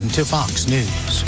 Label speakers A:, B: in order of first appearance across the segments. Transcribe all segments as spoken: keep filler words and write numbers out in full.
A: to Fox News.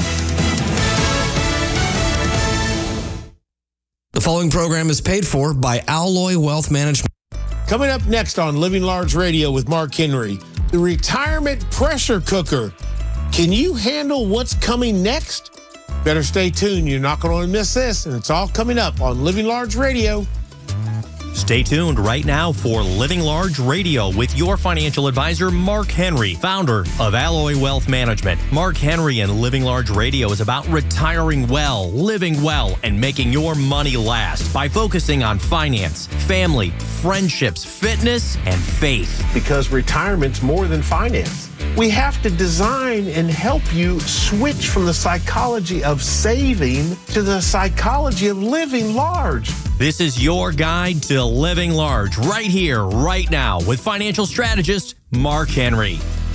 B: The following program is paid for by Alloy Wealth Management.
C: Coming up next on Living Large Radio with Mark Henry, the retirement pressure cooker. Can you handle what's coming next? Better stay tuned. You're not going to miss this, and it's all coming up on Living Large Radio.
D: Stay tuned right now for Living Large Radio with your financial advisor, Mark Henry, founder of Alloy Wealth Management. Mark Henry and Living Large Radio is about retiring well, living well, and making your money last by focusing on finance, family, friendships, fitness, and faith.
C: Because retirement's more than finance. We have to design and help you switch from the psychology of saving to the psychology of living large.
D: This is your guide to living large right here, right now with financial strategist Mark Henry.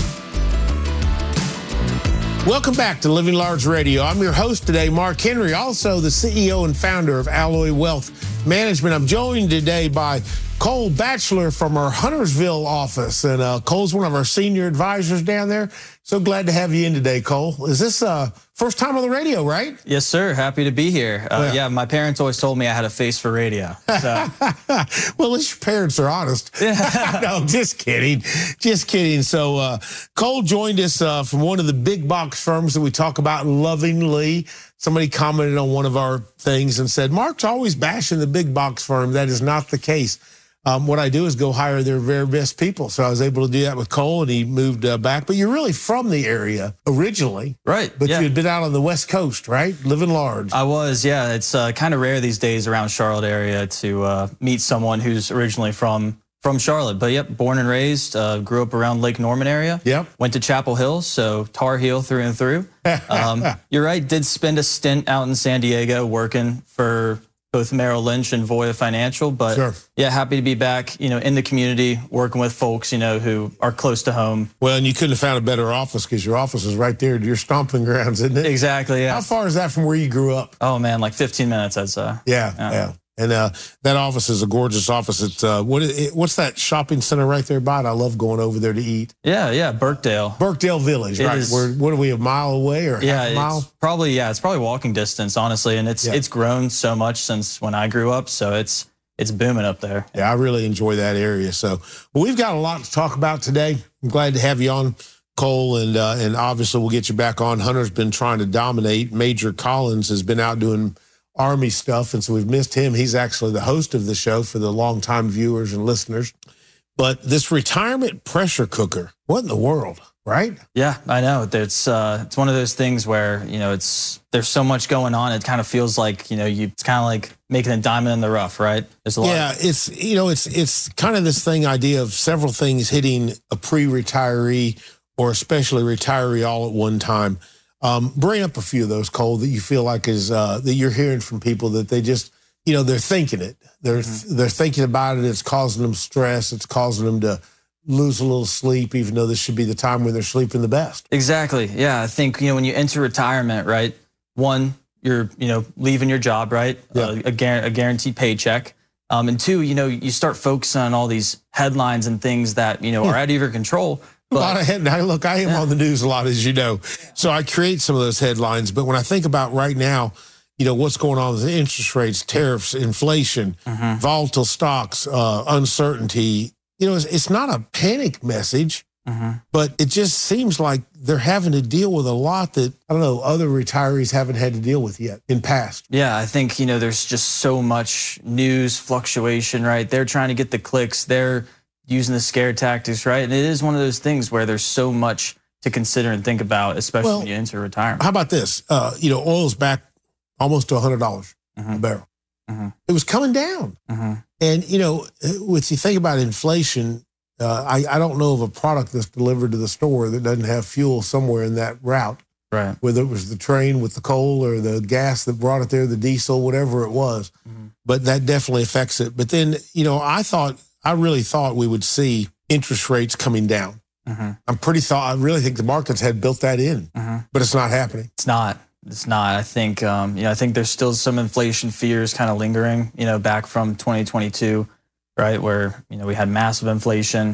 C: Welcome back to Living Large Radio. I'm your host today, Mark Henry, also the C E O and founder of Alloy Wealth Management. I'm joined today by Cole Batchelor from our Huntersville office. And uh, Cole's one of our senior advisors down there. So glad to have you in today, Cole. Is this uh, first time on the radio, right?
E: Yes, sir. Happy to be here. Uh, yeah. yeah, my parents always told me I had a face for radio. So.
C: Well, at least your parents are honest. No, just kidding. Just kidding. So uh, Cole joined us uh, from one of the big box firms that we talk about lovingly. Somebody commented on one of our things and said, Mark's always bashing the big box firm. That is not the case. Um, what I do is go hire their very best people. So I was able to do that with Cole, and he moved uh, back. But you're really from the area originally.
E: Right.
C: But
E: yeah.
C: you had been out on the West Coast, right? Living large.
E: I was, yeah. It's uh, kind of rare these days around Charlotte area to uh, meet someone who's originally from from Charlotte. But yep, born and raised, uh, grew up around Lake Norman area.
C: Yep.
E: Went to Chapel Hill, so Tar Heel through and through. Um, you're right, did spend a stint out in San Diego working for both Merrill Lynch and Voya Financial, but
C: sure.
E: yeah, happy to be back, you know, in the community, working with folks, you know, who are close to home.
C: Well, and you couldn't have found a better office because your office is right there at your stomping grounds, isn't it?
E: Exactly, yeah.
C: How far is that from where you grew up?
E: Oh, man, like fifteen minutes, I'd say.
C: Yeah,
E: yeah.
C: yeah. And uh, that office is a gorgeous office. It's uh, what is, what's that shopping center right there by it? I love going over there to eat.
E: Yeah, yeah, Birkdale.
C: Birkdale Village,
E: It
C: right?
E: is-
C: We're, what are we, a mile away or
E: Yeah,
C: half a mile?
E: it's probably yeah, it's probably walking distance, honestly, and it's
C: Yeah.
E: it's grown so much since when I grew up, so it's it's booming up there.
C: Yeah, I really enjoy that area. So well, we've got a lot to talk about today. I'm glad to have you on, Cole, and uh, and obviously we'll get you back on. Hunter's been trying to dominate. Major Collins has been out doing Army stuff, and so we've missed him. He's actually the host of the show for the longtime viewers and listeners. But this retirement pressure cooker, what in the world, right?
E: Yeah, I know. It's uh, it's one of those things where, you know, it's there's so much going on. It kind of feels like, you know, you it's kind of like making a diamond in the rough, right? There's a lot.
C: Yeah, it's you know, it's it's kind of this thing idea of several things hitting a pre-retiree or especially retiree all at one time. Um, bring up a few of those, Cole, that you feel like is uh, that you're hearing from people that they just, you know, they're thinking it. They're mm-hmm. they're thinking about it. It's causing them stress. It's causing them to lose a little sleep, even though this should be the time when they're sleeping the best.
E: Exactly. Yeah, I think, you know, when you enter retirement, right? One, you're, you know, leaving your job, right?
C: Yeah.
E: Uh, a, guar- a guaranteed paycheck. Um, and two, you know, you start focusing on all these headlines and things that, you know, are out of your control.
C: But, a lot of head, now, look, I am yeah. on the news a lot, as you know, so I create some of those headlines. But when I think about right now, you know, what's going on with interest rates, tariffs, inflation, mm-hmm. volatile stocks, uh, uncertainty, you know, it's, it's not a panic message, mm-hmm. but it just seems like they're having to deal with a lot that, I don't know, other retirees haven't had to deal with yet in past.
E: Yeah, I think, you know, there's just so much news fluctuation, right? They're trying to get the clicks. They're using the scare tactics, right? And it is one of those things where there's so much to consider and think about, especially well, when you enter retirement.
C: How about this? Uh, you know, oil's back almost to one hundred dollars mm-hmm. a barrel. Mm-hmm. It was coming down. Mm-hmm. And, you know, if you think about inflation, uh, I, I don't know of a product that's delivered to the store that doesn't have fuel somewhere in that route.
E: Right.
C: Whether it was the train with the coal or the gas that brought it there, the diesel, whatever it was. Mm-hmm. But that definitely affects it. But then, you know, I thought, I really thought we would see interest rates coming down. Mm-hmm. I'm pretty thought, I really think the markets had built that in, mm-hmm. but it's not happening.
E: It's not. It's not. I think, um, you know, I think there's still some inflation fears kind of lingering, you know, back from twenty twenty-two, right? Where, you know, we had massive inflation.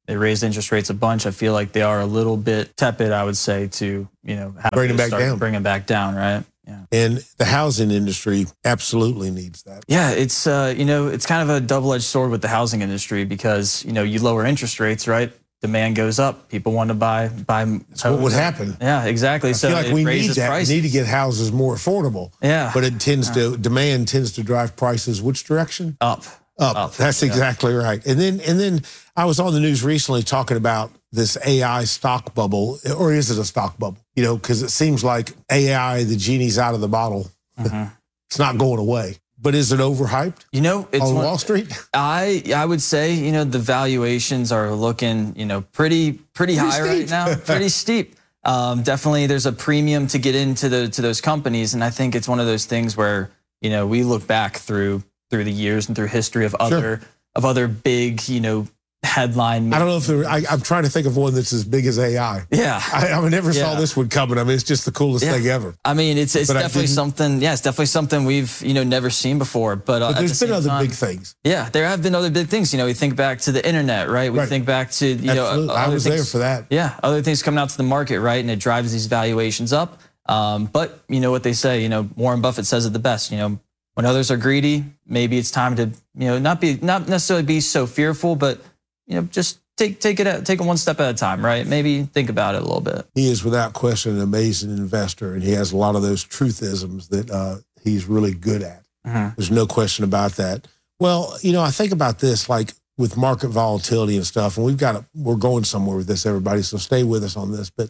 E: They raised interest rates a bunch. I feel like they are a little bit tepid, I would say, to, you know, have
C: Bring
E: to
C: them back
E: start
C: down.
E: Bring them back down, right? Yeah.
C: And the housing industry absolutely needs that.
E: Yeah, it's uh, you know, it's kind of a double-edged sword with the housing industry because, you know, you lower interest rates, right? Demand goes up. People want to buy buy.
C: That's what would happen.
E: Yeah, exactly.
C: I
E: so
C: feel like
E: it
C: we need
E: raises
C: that.
E: prices.
C: We need to get houses more affordable.
E: Yeah.
C: But it tends to demand tends to drive prices which direction?
E: up.
C: Up.
E: Up,
C: That's
E: yeah.
C: exactly right. And then and then I was on the news recently talking about this A I stock bubble, or is it a stock bubble? You know, because it seems like A I, the genie's out of the bottle.
E: Mm-hmm.
C: It's not going away. But is it overhyped
E: You know, it's
C: on
E: one,
C: Wall Street?
E: I I would say, you know, the valuations are looking, you know, pretty pretty,
C: Pretty
E: high right
C: steep.
E: now, pretty steep. Um, definitely, there's a premium to get into the to those companies, and I think it's one of those things where, you know, we look back through through the years and through history of other of other big, you know, headline.
C: I don't know if there, I, I'm trying to think of one that's as big as A I.
E: Yeah.
C: I, I never saw
E: Yeah.
C: this one coming. I mean, it's just the coolest
E: Yeah.
C: thing ever.
E: I mean, it's it's
C: But I
E: definitely
C: didn't-
E: something. Yeah, it's definitely something we've you know never seen before. But, uh,
C: But
E: at
C: there's
E: the
C: been
E: same
C: other
E: time,
C: big things.
E: Yeah, there have been other big things. You know, we think back to the internet, right? We
C: Right.
E: think back to you know
C: Absolutely. I
E: other
C: was there
E: things-
C: for that.
E: Yeah, other things coming out to the market, right? And it drives these valuations up. Um, but you know what they say. You know, Warren Buffett says it the best. You know, when others are greedy, maybe it's time to you know not be not necessarily be so fearful, but you know just take take it at, take it one step at a time, right? Maybe think about it a little bit.
C: He is without question an amazing investor, and he has a lot of those truthisms that uh, he's really good at.
E: Mhm.
C: There's no question about that. Well, you know, I think about this like with market volatility and stuff, and we've got to, we're going somewhere with this, everybody. So stay with us on this. But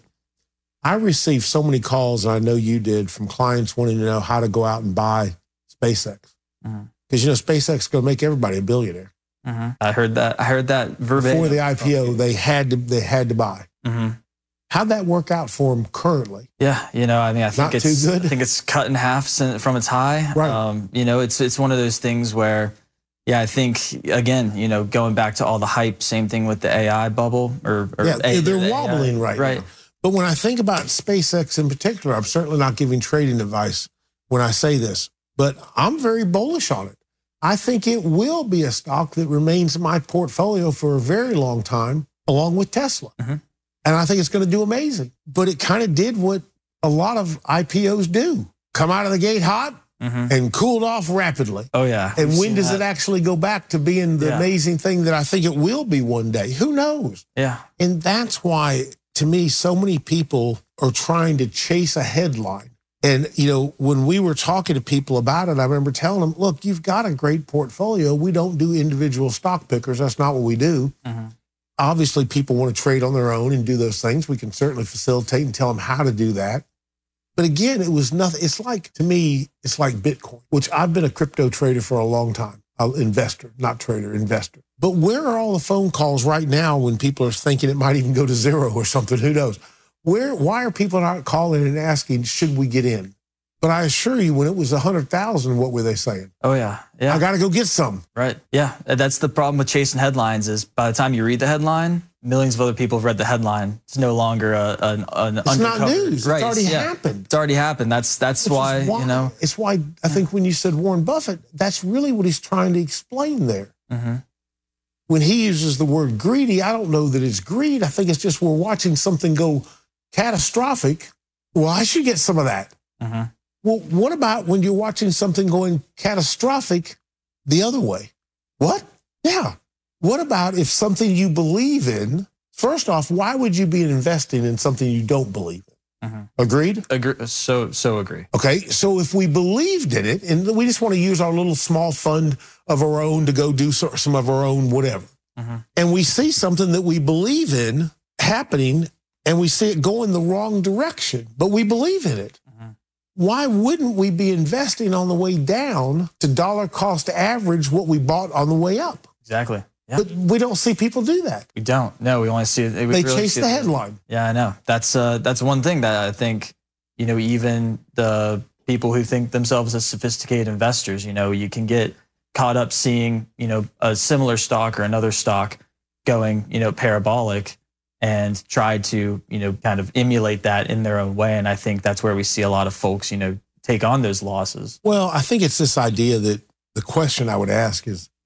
C: I received so many calls, and I know you did, from clients wanting to know how to go out and buy SpaceX
E: Mhm.
C: because you know SpaceX is going to make everybody a billionaire.
E: Mhm. I heard that. I heard that verbatim.
C: Before the I P O, they had to they had to buy.
E: Mhm.
C: How'd that work out for them currently?
E: Yeah, you know, I mean, I think
C: Not
E: it's
C: too good?
E: I think it's cut in half sin- from its high.
C: Right.
E: Um, you know, it's it's one of those things where, yeah, I think again, you know, going back to all the hype, same thing with the A I bubble or, or
C: Yeah,
E: A-
C: they're
E: the A I,
C: wobbling right,
E: right.
C: now. But when I think about SpaceX in particular, I'm certainly not giving trading advice when I say this, but I'm very bullish on it. I think it will be a stock that remains in my portfolio for a very long time, along with Tesla.
E: Mhm.
C: And I think it's going to do amazing. But it kind of did what a lot of I P Os do: come out of the gate hot
E: Mhm.
C: and cooled off rapidly.
E: Oh yeah.
C: And
E: We've
C: when
E: seen
C: does
E: that.
C: it actually go back to being the
E: Yeah.
C: amazing thing that I think it will be one day? Who knows?
E: Yeah.
C: And that's why, to me, so many people are trying to chase a headline. And, you know, when we were talking to people about it, I remember telling them, look, you've got a great portfolio. We don't do individual stock pickers. That's not what we do.
E: Mhm.
C: Obviously, people want to trade on their own and do those things. We can certainly facilitate and tell them how to do that. But again, it was nothing. It's like, to me, it's like Bitcoin, which I've been a crypto trader for a long time. An investor, not trader, investor. But where are all the phone calls right now when people are thinking it might even go to zero or something? Who knows? Where? Why are people not calling and asking, should we get in? But I assure you, when it was one hundred thousand, what were they saying?
E: Oh yeah. Yeah.
C: I got to go get some.
E: Right. Yeah. That's the problem with chasing headlines is by the time you read the headline, millions of other people have read the headline. It's no longer a, an, an
C: It's not
E: undercover-
C: news.
E: Right.
C: It's already
E: yeah.
C: happened.
E: It's already happened. That's that's
C: Which is
E: why, you know.
C: It's why I think when you said Warren Buffett, that's really what he's trying to explain there.
E: Mhm.
C: When he uses the word greedy, I don't know that it's greed. I think it's just we're watching something go catastrophic. Well, I should get some of that.
E: Mhm.
C: Well, what about when you're watching something going catastrophic the other way? What? Yeah. What about if something you believe in, first off, why would you be investing in something you don't believe in?
E: Mhm.
C: Agreed?
E: Agree, so so agree.
C: Okay, so if we believed in it, and we just want to use our little small fund of our own to go do so- some of our own whatever,
E: Mhm.
C: and we see something that we believe in happening, and we see it going the wrong direction, but we believe in it,
E: Mhm.
C: why wouldn't we be investing on the way down to dollar cost average what we bought on the way up?
E: Exactly. Yeah.
C: But we don't see people do that.
E: We don't. No, we only see it. we
C: They
E: really
C: chase
E: see
C: the
E: it-
C: headline.
E: Yeah, I know. That's uh, that's one thing that I think, you know, even the people who think themselves as sophisticated investors, you know, you can get caught up seeing, you know, a similar stock or another stock going, you know, parabolic and try to, you know, kind of emulate that in their own way. And I think that's where we see a lot of folks, you know, take on those losses.
C: Well, I think it's this idea that the question I would ask is,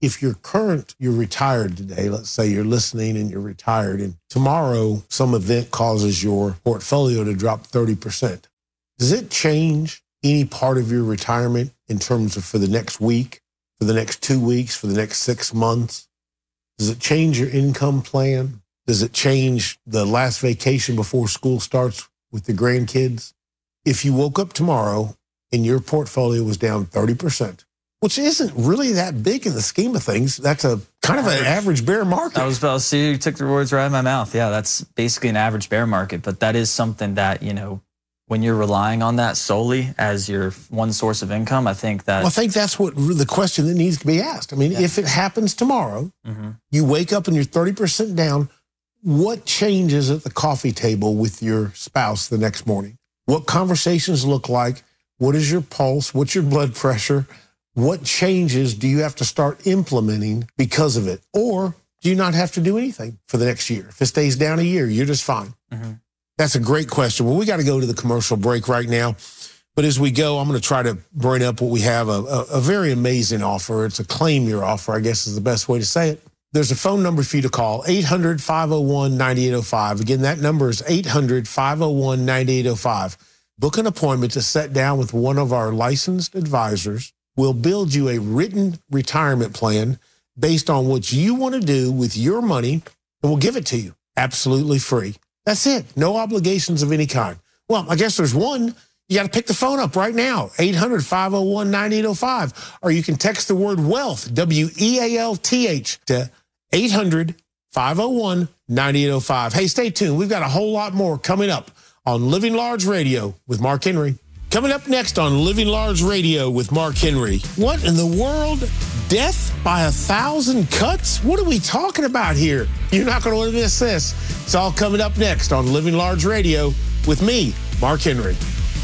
C: if you're current, you're retired today, let's say you're listening and you're retired, and tomorrow some event causes your portfolio to drop thirty percent. Does it change any part of your retirement in terms of for the next week, for the next two weeks, for the next six months? Does it change your income plan? Does it change the last vacation before school starts with the grandkids? If you woke up tomorrow and your portfolio was down thirty percent, which isn't really that big in the scheme of things. That's a kind of an average bear market.
E: I was about to say, you took the words right out of my mouth. Yeah, that's basically an average bear market, but that is something that, you know, when you're relying on that solely as your one source of income, I think that...
C: Well, I think that's what the question that needs to be asked. I mean, yeah. if it happens tomorrow, mm-hmm. you wake up and you're thirty percent down, what changes at the coffee table with your spouse the next morning? What conversations look like? What is your pulse? What's your blood pressure? What changes do you have to start implementing because of it? Or do you not have to do anything for the next year? If it stays down a year, you're just fine. Mm-hmm. That's a great question. Well, we got to go to the commercial break right now. But as we go, I'm going to try to bring up what we have, a, a, a very amazing offer. It's a claim your offer, I guess is the best way to say it. There's a phone number for you to call, eight hundred, five oh one, nine eight oh five. Again, that number is eight hundred, five oh one, nine eight oh five. Book an appointment to sit down with one of our licensed advisors. We'll build you a written retirement plan based on what you want to do with your money, and we'll give it to you absolutely free. That's it. No obligations of any kind. Well, I guess there's one. You got to pick the phone up right now, eight hundred, five oh one, nine eight oh five, or you can text the word wealth, W E A L T H, to eight hundred, five oh one, nine eight oh five. Hey, stay tuned. We've got a whole lot more coming up on Living Large Radio with Mark Henry. Coming up next on Living Large Radio with Mark Henry. What in the world? Death by a thousand cuts? What are we talking about here? You're not going to want to miss this. It's all coming up next on Living Large Radio with me, Mark Henry.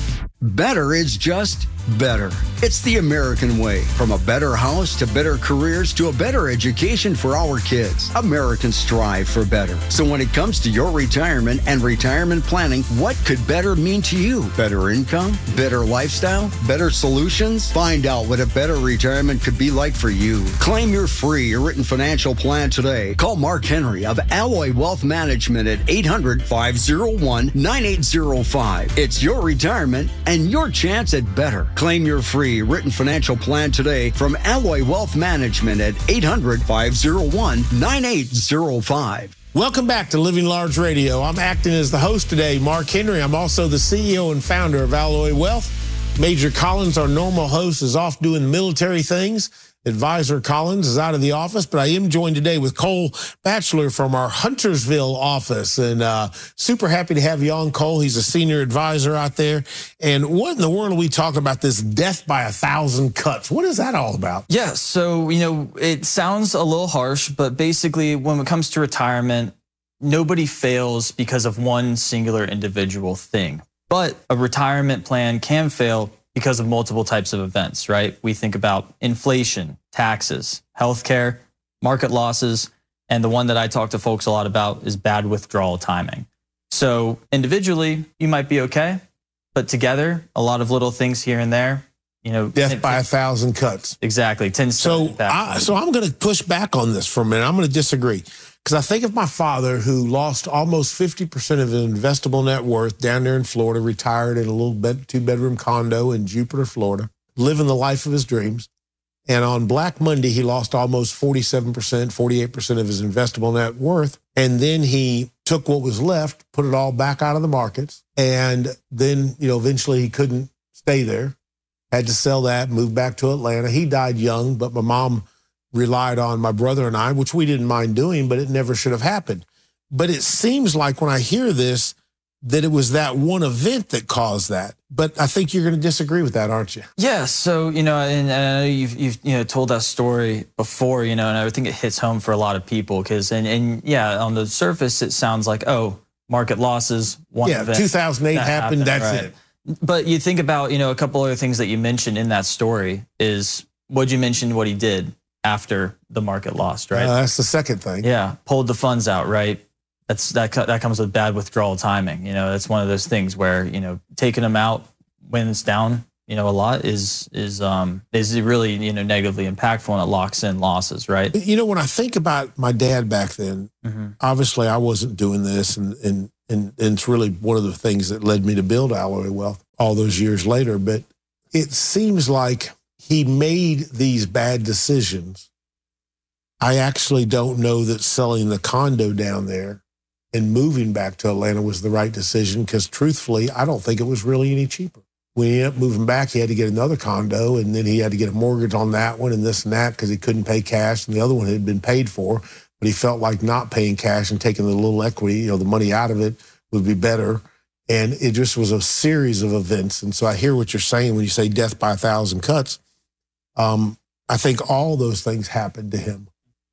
A: Better is just better. It's the American way. From a better house to better careers to a better education for our kids. Americans strive for better. So when it comes to your retirement and retirement planning, what could better mean to you? Better income? Better lifestyle? Better solutions? Find out what a better retirement could be like for you. Claim your free written financial plan today. Call Mark Henry of Alloy Wealth Management at eight hundred, five oh one, nine eight oh five. It's your retirement and your chance at better. Claim your free written financial plan today from Alloy Wealth Management at eight hundred, five oh one, nine eight oh five.
C: Welcome back to Living Large Radio. I'm acting as the host today, Mark Henry. I'm also the C E O and founder of Alloy Wealth. Major Collins, our normal host, is off doing military things. Advisor Collins is out of the office, but I am joined today with Cole Batchelor from our Huntersville office. And uh, super happy to have you on, Cole. He's a senior advisor out there. And what in the world are we talking about, this death by a thousand cuts? What is that all about?
E: Yeah, so, you know, it sounds a little harsh, but basically when it comes to retirement, nobody fails because of one singular individual thing. But a retirement plan can fail because of multiple types of events, right? We think about inflation, taxes, healthcare, market losses, and the one that I talk to folks a lot about is bad withdrawal timing. So individually, you might be okay, but together, a lot of little things here and there, you know.
C: Death by a thousand cuts.
E: Exactly. Tends
C: so, I, so I'm going to push back on this for a minute. I'm going to disagree. Because I think of my father, who lost almost fifty percent of his investable net worth down there in Florida, retired in a little bed, two-bedroom condo in Jupiter, Florida, living the life of his dreams. And on Black Monday, he lost almost forty-seven percent, forty-eight percent of his investable net worth. And then he took what was left, put it all back out of the markets. And then, you know, eventually he couldn't stay there, had to sell that, move back to Atlanta. He died young, but my mom relied on my brother and I, which we didn't mind doing, but it never should have happened. But it seems like when I hear this, that it was that one event that caused that. But I think you're going to disagree with that, aren't you?
E: Yeah. So, you know, and, and I know you've, you've you know, told that story before, you know, and I think it hits home for a lot of people because, and, and yeah, on the surface, it sounds like, oh, market losses, one
C: yeah,
E: event.
C: two thousand eight that happened, happened, that's right. it.
E: But you think about, you know, a couple other things that you mentioned in that story is, what'd you mention what he did after the market lost, right?
C: Uh, that's the second thing.
E: Yeah, pulled the funds out, right? That's that that comes with bad withdrawal timing. You know, that's one of those things where, you know, taking them out when it's down, you know, a lot is is um is really, you know, negatively impactful, and it locks in losses, right?
C: You know, when I think about my dad back then, mm-hmm. obviously I wasn't doing this, and, and and and it's really one of the things that led me to build Alloy Wealth all those years later. But it seems like he made these bad decisions. I actually don't know that selling the condo down there and moving back to Atlanta was the right decision, because truthfully, I don't think it was really any cheaper. When he ended up moving back, he had to get another condo, and then he had to get a mortgage on that one and this and that because he couldn't pay cash, and the other one had been paid for, but he felt like not paying cash and taking the little equity, you know, the money out of it would be better. And it just was a series of events. And so I hear what you're saying when you say death by a thousand cuts. Um, I think all those things happened to him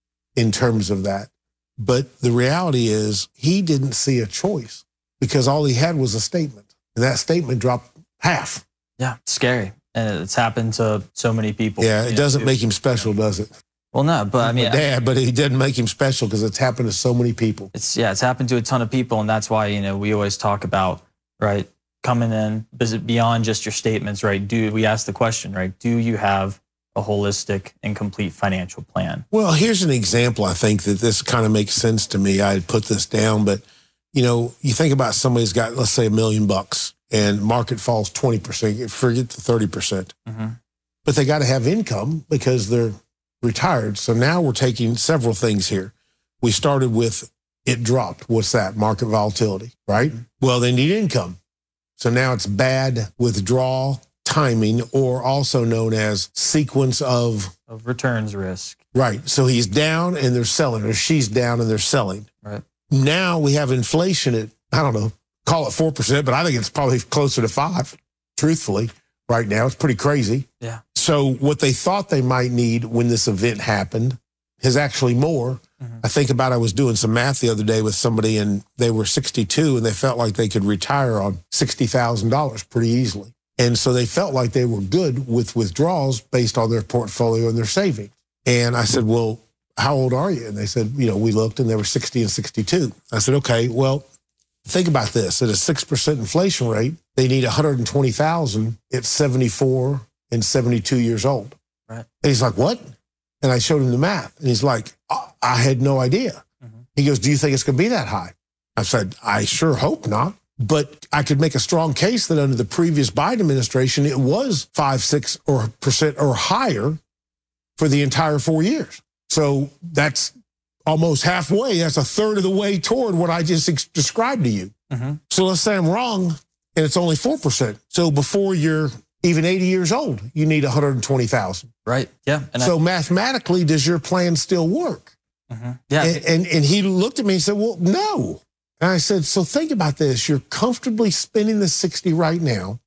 C: in terms of that. But the reality is he didn't see a choice, because all he had was a statement, and that statement dropped half.
E: Yeah, it's scary. And it's happened to so many people.
C: Yeah, it
E: know,
C: doesn't
E: too.
C: make him special, does it?
E: Well, no, but I mean,
C: My dad, but it didn't make him special because it's happened to so many people.
E: It's yeah, it's happened to a ton of people, and that's why, you know, we always talk about, right, coming in, is it beyond just your statements, right? Do we ask the question, right? Do you have a holistic and complete financial plan?
C: Well, here's an example. I think that this kind of makes sense to me. I had put this down, but you know, you think about somebody's got, let's say, a million bucks, and market falls twenty percent, forget the thirty percent. Mm-hmm. But they got to have income because they're retired. So now we're taking several things here. We started with it dropped. What's that? Market volatility, right? Mm-hmm. Well, they need income. So now it's bad withdrawal timing, or also known as sequence of
E: of returns risk.
C: Right. So he's down and they're selling, or she's down and they're selling.
E: Right.
C: Now we have inflation at, I don't know, call it four percent, but I think it's probably closer to five, truthfully, right now. It's pretty crazy.
E: Yeah.
C: So what they thought they might need when this event happened is actually more. Mm-hmm. I think about, I was doing some math the other day with somebody, and they were sixty-two and they felt like they could retire on sixty thousand dollars pretty easily. And so they felt like they were good with withdrawals based on their portfolio and their savings. And I said, well, how old are you? And they said, you know, we looked and they were sixty and sixty-two. I said, okay, well, think about this. At a six percent inflation rate, they need one hundred twenty thousand at seventy-four and seventy-two years old.
E: Right.
C: And he's like, what? And I showed him the math. And he's like, I, I had no idea. Mm-hmm. He goes, do you think it's going to be that high? I said, I sure hope not. But I could make a strong case that under the previous Biden administration, it was five, six or percent or higher for the entire four years. So that's almost halfway. That's a third of the way toward what I just ex- described to you. Mm-hmm. So let's say I'm wrong and it's only four percent. So before you're even eighty years old, you need one hundred twenty thousand.
E: Right. Yeah.
C: And so I- mathematically, does your plan still work?
E: Mm-hmm. Yeah.
C: And, and, and he looked at me and said, well, no. And I said, so think about this. You're comfortably spending the sixty right now.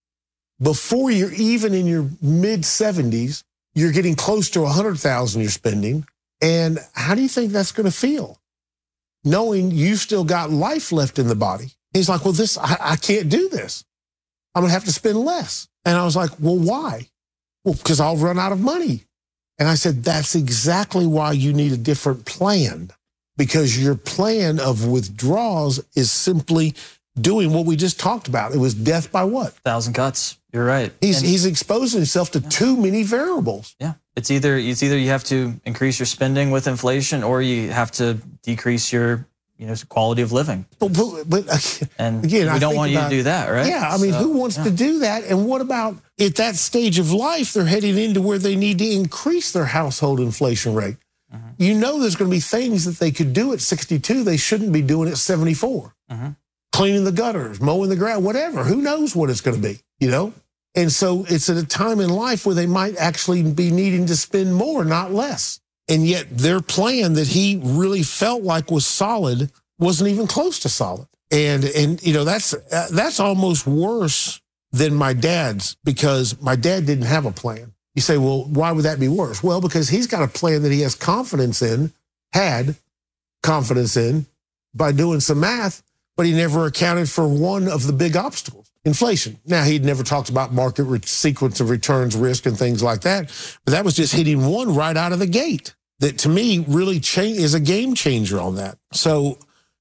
C: Before you're even in your mid seventies, you're getting close to one hundred thousand you're spending. And how do you think that's going to feel? Knowing you've still got life left in the body. He's like, well, this, I, I can't do this. I'm going to have to spend less. And I was like, well, why? Well, because I'll run out of money. And I said, that's exactly why you need a different plan. Because your plan of withdrawals is simply doing what we just talked about. It was death by what?
E: Thousand cuts. You're right.
C: He's
E: And-
C: he's exposing himself to yeah. too many variables.
E: Yeah. It's either it's either you have to increase your spending with inflation, or you have to decrease your, you know, quality of living.
C: But, but, but
E: And
C: again,
E: we
C: I
E: don't
C: think
E: want
C: about,
E: you to do that, right?
C: Yeah, I mean,
E: So,
C: who wants
E: yeah.
C: to do that? And what about at that stage of life, they're heading into where they need to increase their household inflation rate? Mm-hmm. You know there's going to be things that they could do at sixty-two they shouldn't be doing at seventy-four. Mm-hmm. Cleaning the gutters, mowing the ground, whatever. Who knows what it's going to be, you know? And so it's at a time in life where they might actually be needing to spend more, not less. And yet their plan that he really felt like was solid wasn't even close to solid. And, and you know, that's uh, that's almost worse than my dad's, because my dad didn't have a plan. You say, well, why would that be worse? Well, because he's got a plan that he has confidence in, had confidence in by doing some math, but he never accounted for one of the big obstacles, inflation. Now, he'd never talked about market re- sequence of returns risk and things like that, but that was just hitting one right out of the gate that to me really cha- is a game changer on that. So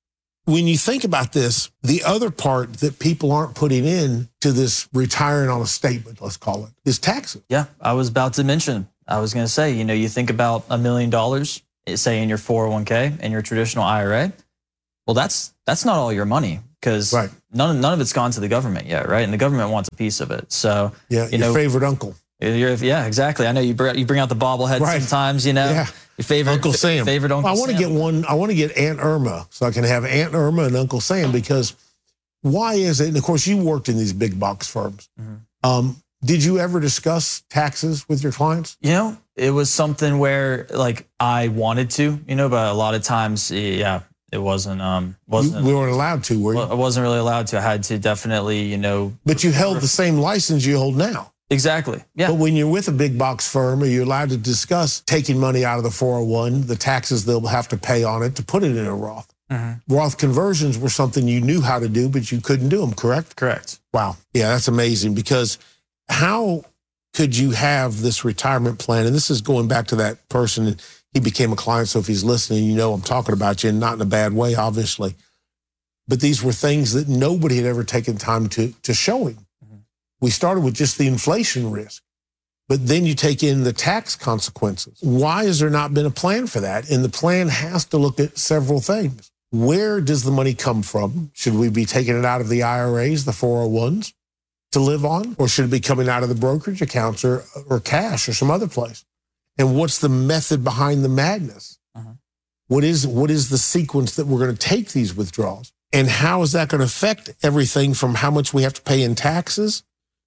C: when you think about this, the other part that people aren't putting in to this retiring on a statement, let's call it, is taxes.
E: Yeah, I was about to mention, I was going to say, you know, you think about a million dollars, say in your four oh one k and your traditional I R A. Well, that's that's not all your money, because
C: right.
E: none, none of it's gone to the government yet, right? And the government wants a piece of it. So,
C: yeah,
E: you
C: your
E: know,
C: favorite uncle.
E: You're, yeah, exactly. I know you bring, you bring out the bobblehead
C: right.
E: sometimes, you know.
C: Yeah.
E: Your favorite
C: Uncle Sam.
E: Favorite Uncle
C: well, I want to
E: Sam.
C: get one. I want to get Aunt Irma, so I can have Aunt Irma and Uncle Sam, because why is it? And of course, you worked in these big box firms. Mm-hmm. Um, did you ever discuss taxes with your clients?
E: You know, it was something where like I wanted to, you know, but a lot of times, yeah, it wasn't. Um, wasn't.
C: You, we weren't allowed to, were you?
E: I wasn't really allowed to. I had to definitely, you know.
C: But you held the same license you hold now.
E: Exactly. Yeah.
C: But when you're with a big box firm, are you allowed to discuss taking money out of the four oh one, the taxes they'll have to pay on it to put it in a Roth? Mm-hmm. Roth conversions were something you knew how to do, but you couldn't do them, correct?
E: Correct.
C: Wow. Yeah, that's amazing, because how could you have this retirement plan? And this is going back to that person, he became a client, so if he's listening, you know I'm talking about you, and not in a bad way, obviously. But these were things that nobody had ever taken time to, to show him. We started with just the inflation risk, but then you take in the tax consequences. Why has there not been a plan for that? And the plan has to look at several things. Where does the money come from? Should we be taking it out of the I R As, the four oh ones, to live on? Or should it be coming out of the brokerage accounts or, or cash or some other place? And what's the method behind the madness? Uh-huh. What is, what is the sequence that we're going to take these withdrawals? And how is that going to affect everything from how much we have to pay in taxes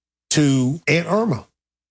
C: to Aunt Irma?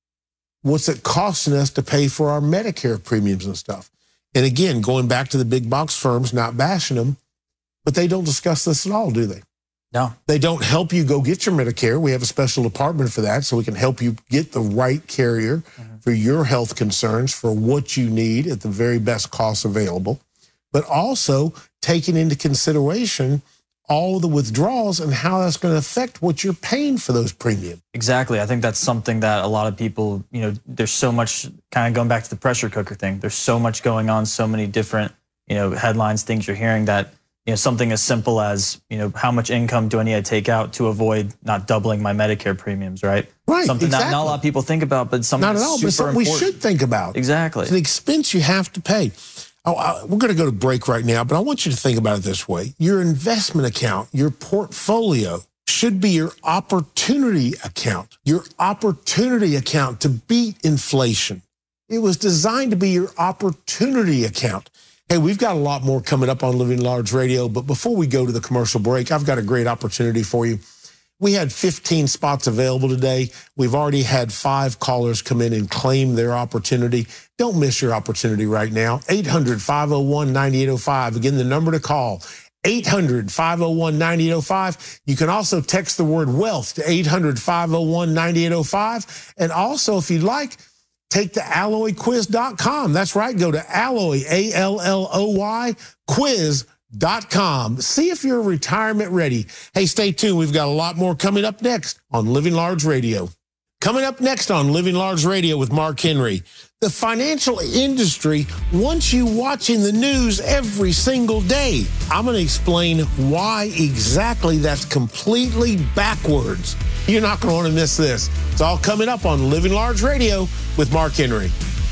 C: What's it costing us to pay for our Medicare premiums and stuff? And again, going back to the big box firms, not bashing them, but they don't discuss this at all, do they?
E: No.
C: They don't help you go get your Medicare. We have a special department for that, so we can help you get the right carrier mm-hmm. for your health concerns, for what you need at the very best cost available, but also taking into consideration all the withdrawals and how that's going to affect what you're paying for those premiums.
E: Exactly. I think that's something that a lot of people, you know, there's so much, kind of going back to the pressure cooker thing, there's so much going on, so many different, you know, headlines, things you're hearing, that, you know, something as simple as, you know, how much income do I need to take out to avoid not doubling my Medicare premiums, right?
C: Right,
E: Something
C: exactly.
E: not, not a lot of people think about, but something
C: Not at all, but something we should think about.
E: Exactly.
C: It's an expense you have to pay. Oh, uh, we're going to go to break right now, but I want you to think about it this way. Your investment account, your portfolio, should be your opportunity account, your opportunity account to beat inflation. It was designed to be your opportunity account. Hey, we've got a lot more coming up on Living Large Radio, but before we go to the commercial break, I've got a great opportunity for you. We had fifteen spots available today. We've already had five callers come in and claim their opportunity. Don't miss your opportunity right now. eight hundred, five oh one, nine eight oh five. Again, the number to call, eight hundred, five oh one, nine eight oh five. You can also text the word wealth to eight hundred, five oh one, nine eight oh five. And also, if you'd like, take to alloy quiz dot com. That's right. Go to Alloy, A L L O Y, quiz dot com. See if you're retirement ready. Hey, stay tuned. We've got a lot more coming up next on Living Large Radio. Coming up next on Living Large Radio with Mark Henry. The financial industry wants you watching the news every single day. I'm going to explain why exactly that's completely backwards. You're not going to want to miss this. It's all coming up on Living Large Radio with Mark Henry.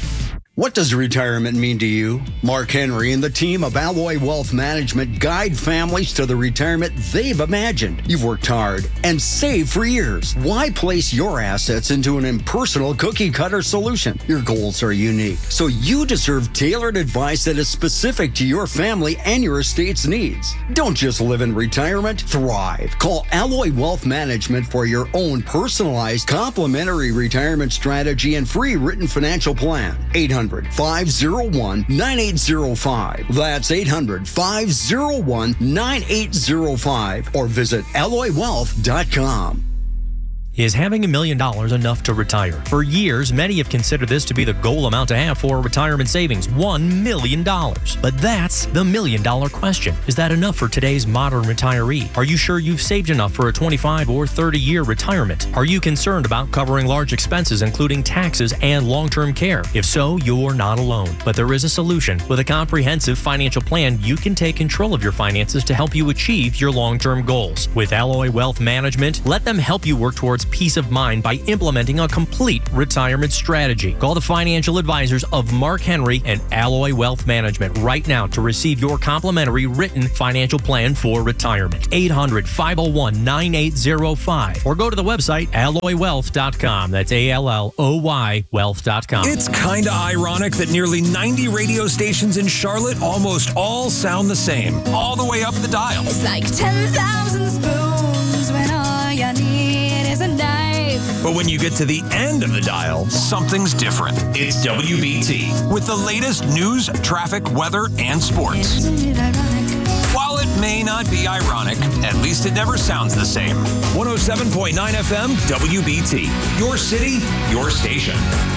A: What does retirement mean to you? Mark Henry and the team of Alloy Wealth Management guide families to the retirement they've imagined. You've worked hard and saved for years. Why place your assets into an impersonal cookie-cutter solution? Your goals are unique, so you deserve tailored advice that is specific to your family and your estate's needs. Don't just live in retirement, thrive. Call Alloy Wealth Management for your own personalized complimentary retirement strategy and free written financial plan. eight hundred, five oh one, nine eight oh five. That's eight hundred, five oh one, nine eight oh five. Or visit alloy wealth dot com.
D: Is having a million dollars enough to retire? For years, many have considered this to be the goal amount to have for retirement savings, one million dollars. But that's the million dollar question. Is that enough for today's modern retiree? Are you sure you've saved enough for a twenty-five or thirty year retirement? Are you concerned about covering large expenses, including taxes and long-term care? If so, you're not alone. But there is a solution. With a comprehensive financial plan, you can take control of your finances to help you achieve your long-term goals. With Alloy Wealth Management, let them help you work towards peace of mind by implementing a complete retirement strategy. Call the financial advisors of Mark Henry and Alloy Wealth Management right now to receive your complimentary written financial plan for retirement. eight hundred, five oh one, nine eight oh five or go to the website alloy wealth dot com. That's A L L O Y wealth dot com.
F: It's kind of ironic that nearly ninety radio stations in Charlotte almost all sound the same, all the way up the dial.
G: It's like ten thousand spoons when all you need is a knife.
F: But when you get to the end of the dial, something's different. It's W B T with the latest news, traffic, weather, and sports.
G: Isn't it ironic?
F: While it may not be ironic, at least it never sounds the same. one oh seven point nine F M, W B T. Your city, your station.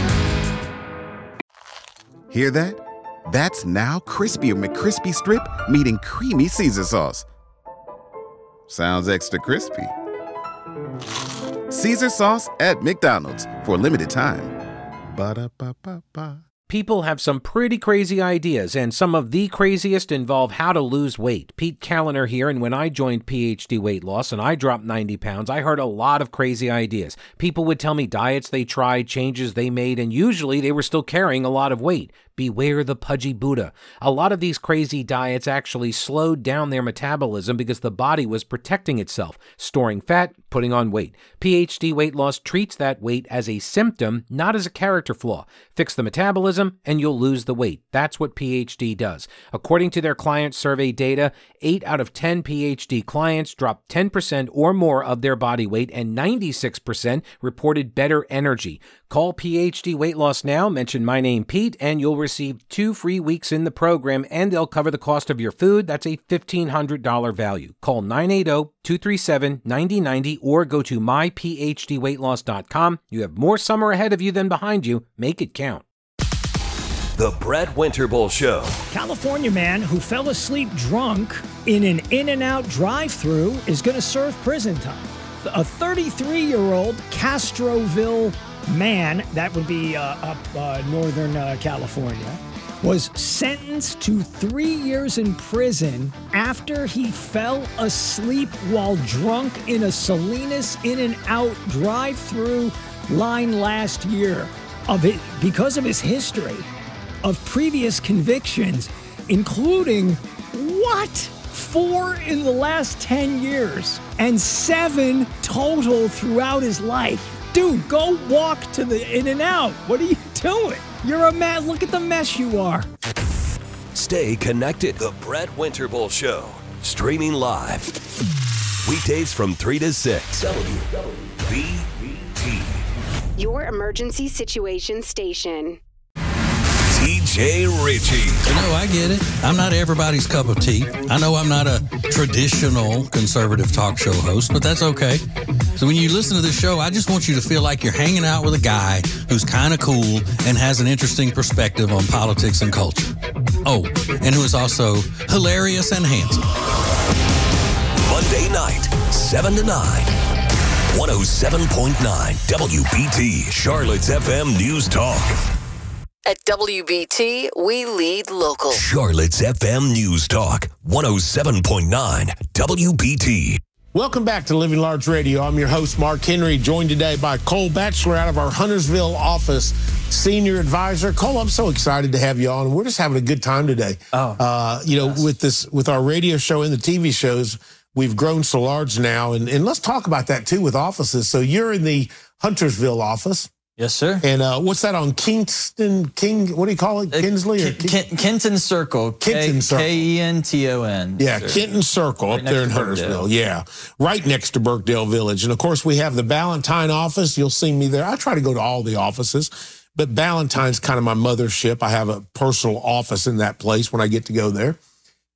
H: Hear that? That's now Crispy McCrispy Strip meeting Creamy Caesar Sauce. Sounds extra crispy. Caesar Sauce at McDonald's for a limited time. Ba-da-ba-ba-ba.
I: People have some pretty crazy ideas, and some of the craziest involve how to lose weight. Pete Callender here, and when I joined P H D Weight Loss and I dropped ninety pounds, I heard a lot of crazy ideas. People would tell me diets they tried, changes they made, and usually they were still carrying a lot of weight. Beware the pudgy Buddha. A lot of these crazy diets actually slowed down their metabolism because the body was protecting itself, storing fat, putting on weight. P H D Weight Loss treats that weight as a symptom, not as a character flaw. Fix the metabolism and you'll lose the weight. That's what P H D does. According to their client survey data, eight out of ten P H D clients dropped ten percent or more of their body weight, and ninety-six percent reported better energy. Call P H D Weight Loss now, mention my name, Pete, and you'll receive two free weeks in the program, and they'll cover the cost of your food. That's a fifteen hundred dollars value. Call nine eight zero, two three seven, nine zero nine zero or go to my p h d weight loss dot com. You have more summer ahead of you than behind you. Make it count.
J: The Brett Winterble Show.
K: California man who fell asleep drunk in an In-N-Out drive-thru is going to serve prison time. A thirty-three-year-old Castroville man, that would be uh, up uh, northern uh, California, was sentenced to three years in prison after he fell asleep while drunk in a Salinas In-N-Out drive-thru line last year. Of it, because of his history of previous convictions, including, what? Four in the last ten years and seven total throughout his life. Dude, go walk to the In-N-Out. What are you doing? You're a man. Look at the mess you are.
J: Stay connected. The Brett Winterble Show. Streaming live. Weekdays from three to six. W B T.
L: Your emergency situation station.
J: T J Ritchie.
M: You know, I get it. I'm not everybody's cup of tea. I know I'm not a traditional conservative talk show host, but that's okay. So when you listen to this show, I just want you to feel like you're hanging out with a guy who's kind of cool and has an interesting perspective on politics and culture. Oh, and who is also hilarious and handsome.
J: Monday night, seven to nine. one oh seven point nine W B T, Charlotte's F M News Talk.
N: At W B T, we lead local.
J: Charlotte's F M News Talk, one oh seven point nine W B T.
C: Welcome back to Living Large Radio. I'm your host, Mark Henry, joined today by Cole Batchelor out of our Huntersville office, senior advisor. Cole, I'm so excited to have you on. We're just having a good time today.
E: Oh,
C: uh, you know, yes. with this, with our radio show and the T V shows, we've grown so large now, and, and let's talk about that too with offices. So you're in the Huntersville office.
E: Yes, sir.
C: And uh, what's that on Kingston, King, what do you call it? Kinsley?
E: Uh,
C: or
E: Ken, Ken, Kenton Circle.
C: Kenton Circle.
E: K E N T O N.
C: Yeah,
E: sir.
C: Kenton Circle right up there in Huntersville. Yeah, right next to Burkdale Village. And, of course, we have the Ballantine office. You'll see me there. I try to go to all the offices, but Ballantine's kind of my mothership. I have a personal office in that place when I get to go there.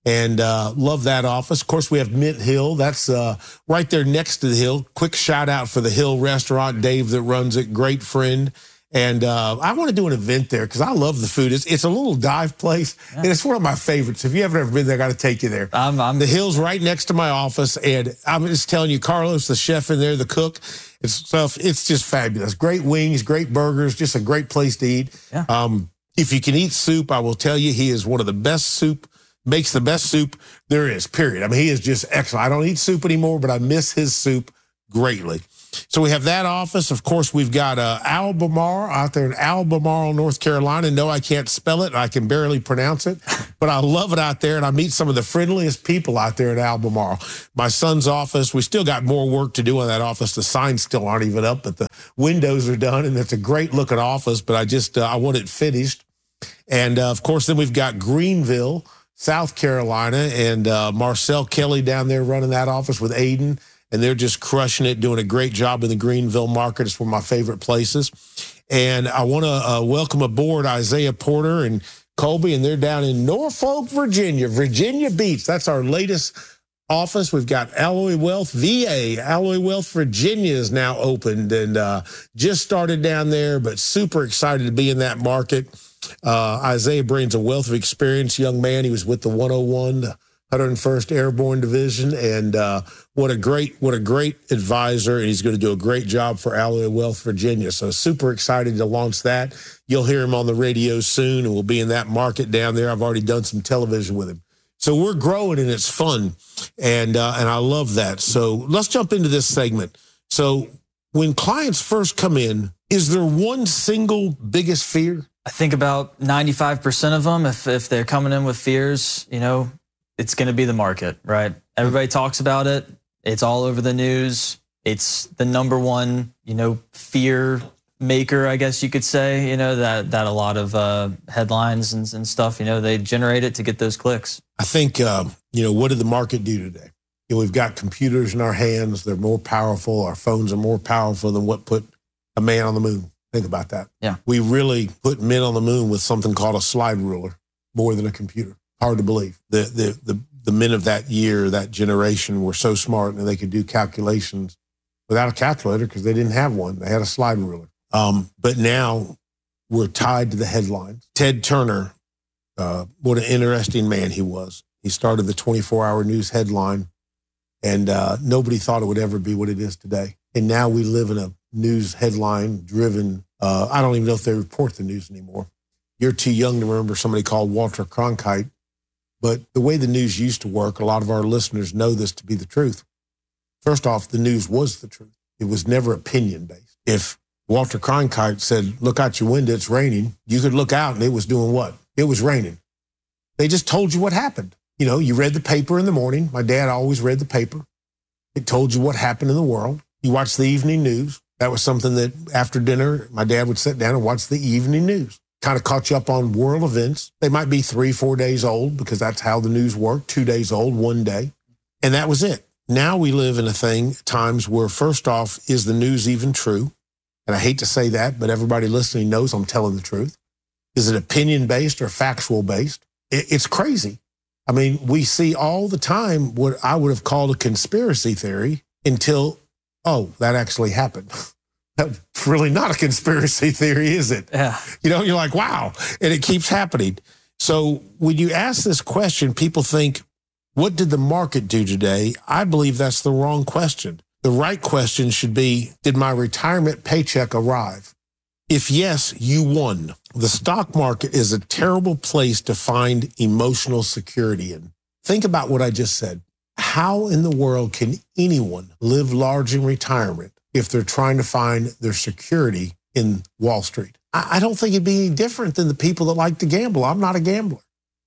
C: And uh, love that office. Of course, we have Mint Hill. That's uh, right there next to the Hill. Quick shout out for the Hill Restaurant, Dave that runs it, great friend. And uh, I want to do an event there because I love the food. It's, it's a little dive place, yeah. and it's one of my favorites. If you haven't ever been there, I got to take you there.
E: I'm, I'm,
C: the Hill's right next to my office, and I'm just telling you, Carlos, the chef in there, the cook, it's stuff. It's just fabulous. Great wings, great burgers, just a great place to eat.
E: Yeah.
C: Um, if you can eat soup, I will tell you, he is one of the best soup. Makes the best soup there is, period. I mean, he is just excellent. I don't eat soup anymore, but I miss his soup greatly. So we have that office. Of course, we've got uh, Albemarle out there in Albemarle, North Carolina. No, I can't spell it. I can barely pronounce it, but I love it out there, and I meet some of the friendliest people out there at Albemarle. My son's office, we still got more work to do on that office. The signs still aren't even up, but the windows are done, and it's a great-looking office, but I just, uh, I want it finished. And, uh, of course, then we've got Greenville, South Carolina, and uh, Marcel Kelly down there running that office with Aiden, and they're just crushing it, doing a great job in the Greenville market. It's one of my favorite places. And I want to uh, welcome aboard Isaiah Porter and Colby, and they're down in Norfolk, Virginia, Virginia Beach. That's our latest office. We've got Alloy Wealth V A. Alloy Wealth Virginia is now opened and uh, just started down there, but super excited to be in that market. Uh, Isaiah brings a wealth of experience, young man. He was with the one oh one, the one hundred first Airborne Division, and uh, what a great, what a great advisor. And he's going to do a great job for Alloy Wealth Virginia. So super excited to launch that. You'll hear him on the radio soon, and we'll be in that market down there. I've already done some television with him. So we're growing, and it's fun, and uh, and I love that. So let's jump into this segment. So when clients first come in, is there one single biggest fear?
E: I think about ninety-five percent of them, if, if they're coming in with fears, you know, it's going to be the market, right? Everybody talks about it. It's all over the news. It's the number one, you know, fear maker, I guess you could say, you know, that, that a lot of uh, headlines and, and stuff, you know, they generate it to get those clicks.
C: I think, uh, you know, what did the market do today? You know, we've got computers in our hands. They're more powerful. Our phones are more powerful than what put a man on the moon. Think about that.
E: Yeah.
C: We really put men on the moon with something called a slide ruler more than a computer. Hard to believe. The, the, the, the men of that year, that generation were so smart and they could do calculations without a calculator because they didn't have one. They had a slide ruler. Um, but now we're tied to the headlines. Ted Turner, uh, what an interesting man he was. He started the twenty-four hour news headline, and uh, nobody thought it would ever be what it is today. And now we live in a news headline driven. Uh, I don't even know if they report the news anymore. You're too young to remember somebody called Walter Cronkite. But the way the news used to work, a lot of our listeners know this to be the truth. First off, the news was the truth. It was never opinion-based. If Walter Cronkite said, look out your window, it's raining, you could look out and it was doing what? It was raining. They just told you what happened. You know, you read the paper in the morning. My dad always read the paper. It told you what happened in the world. You watched the evening news. That was something that after dinner, my dad would sit down and watch the evening news. Kind of caught you up on world events. They might be three, four days old because that's how the news worked, two days old, one day. And that was it. Now we live in a thing, times where first off, is the news even true? And I hate to say that, but everybody listening knows I'm telling the truth. Is it opinion-based or factual-based? It's crazy. I mean, we see all the time what I would have called a conspiracy theory until, oh, that actually happened. That's really not a conspiracy theory, is it?
E: Yeah.
C: You know, you're like, wow, and it keeps happening. So when you ask this question, people think, what did the market do today? I believe that's the wrong question. The right question should be, did my retirement paycheck arrive? If yes, you won. The stock market is a terrible place to find emotional security in. Think about what I just said. How in the world can anyone live large in retirement if they're trying to find their security in Wall Street? I don't think it'd be any different than the people that like to gamble. I'm not a gambler.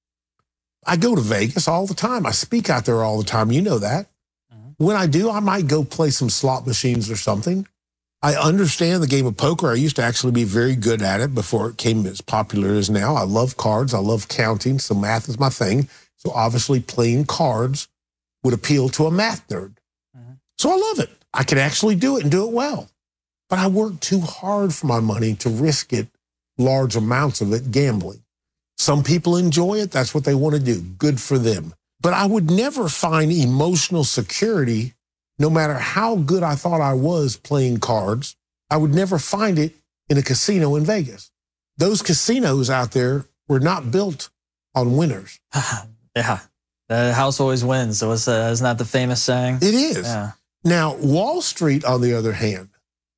C: I go to Vegas all the time. I speak out there all the time. You know that. Mm-hmm. When I do, I might go play some slot machines or something. I understand the game of poker. I used to actually be very good at it before it came as popular as now. I love cards. I love counting. So math is my thing. So obviously playing cards would appeal to a math nerd. Mm-hmm. So I love it. I can actually do it and do it well. But I work too hard for my money to risk it, large amounts of it, gambling. Some people enjoy it. That's what they want to do. Good for them. But I would never find emotional security, no matter how good I thought I was playing cards. I would never find it in a casino in Vegas. Those casinos out there were not built on winners.
E: Yeah, the house always wins. So it's, uh, isn't that the famous saying?
C: It is.
E: Yeah.
C: Now, Wall Street, on the other hand,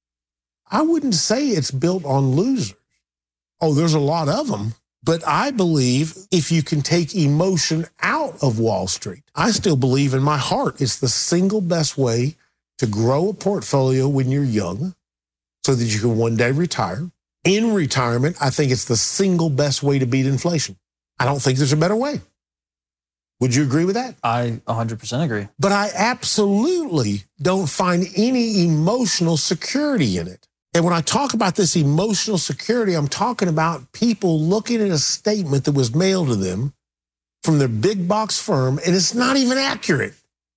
C: I wouldn't say it's built on losers. Oh, there's a lot of them. But I believe if you can take emotion out of Wall Street, I still believe in my heart it's the single best way to grow a portfolio when you're young so that you can one day retire. In retirement, I think it's the single best way to beat inflation. I don't think there's a better way. Would you agree with that?
E: I one hundred percent agree.
C: But I absolutely don't find any emotional security in it. And when I talk about this emotional security, I'm talking about people looking at a statement that was mailed to them from their big box firm, and it's not even accurate.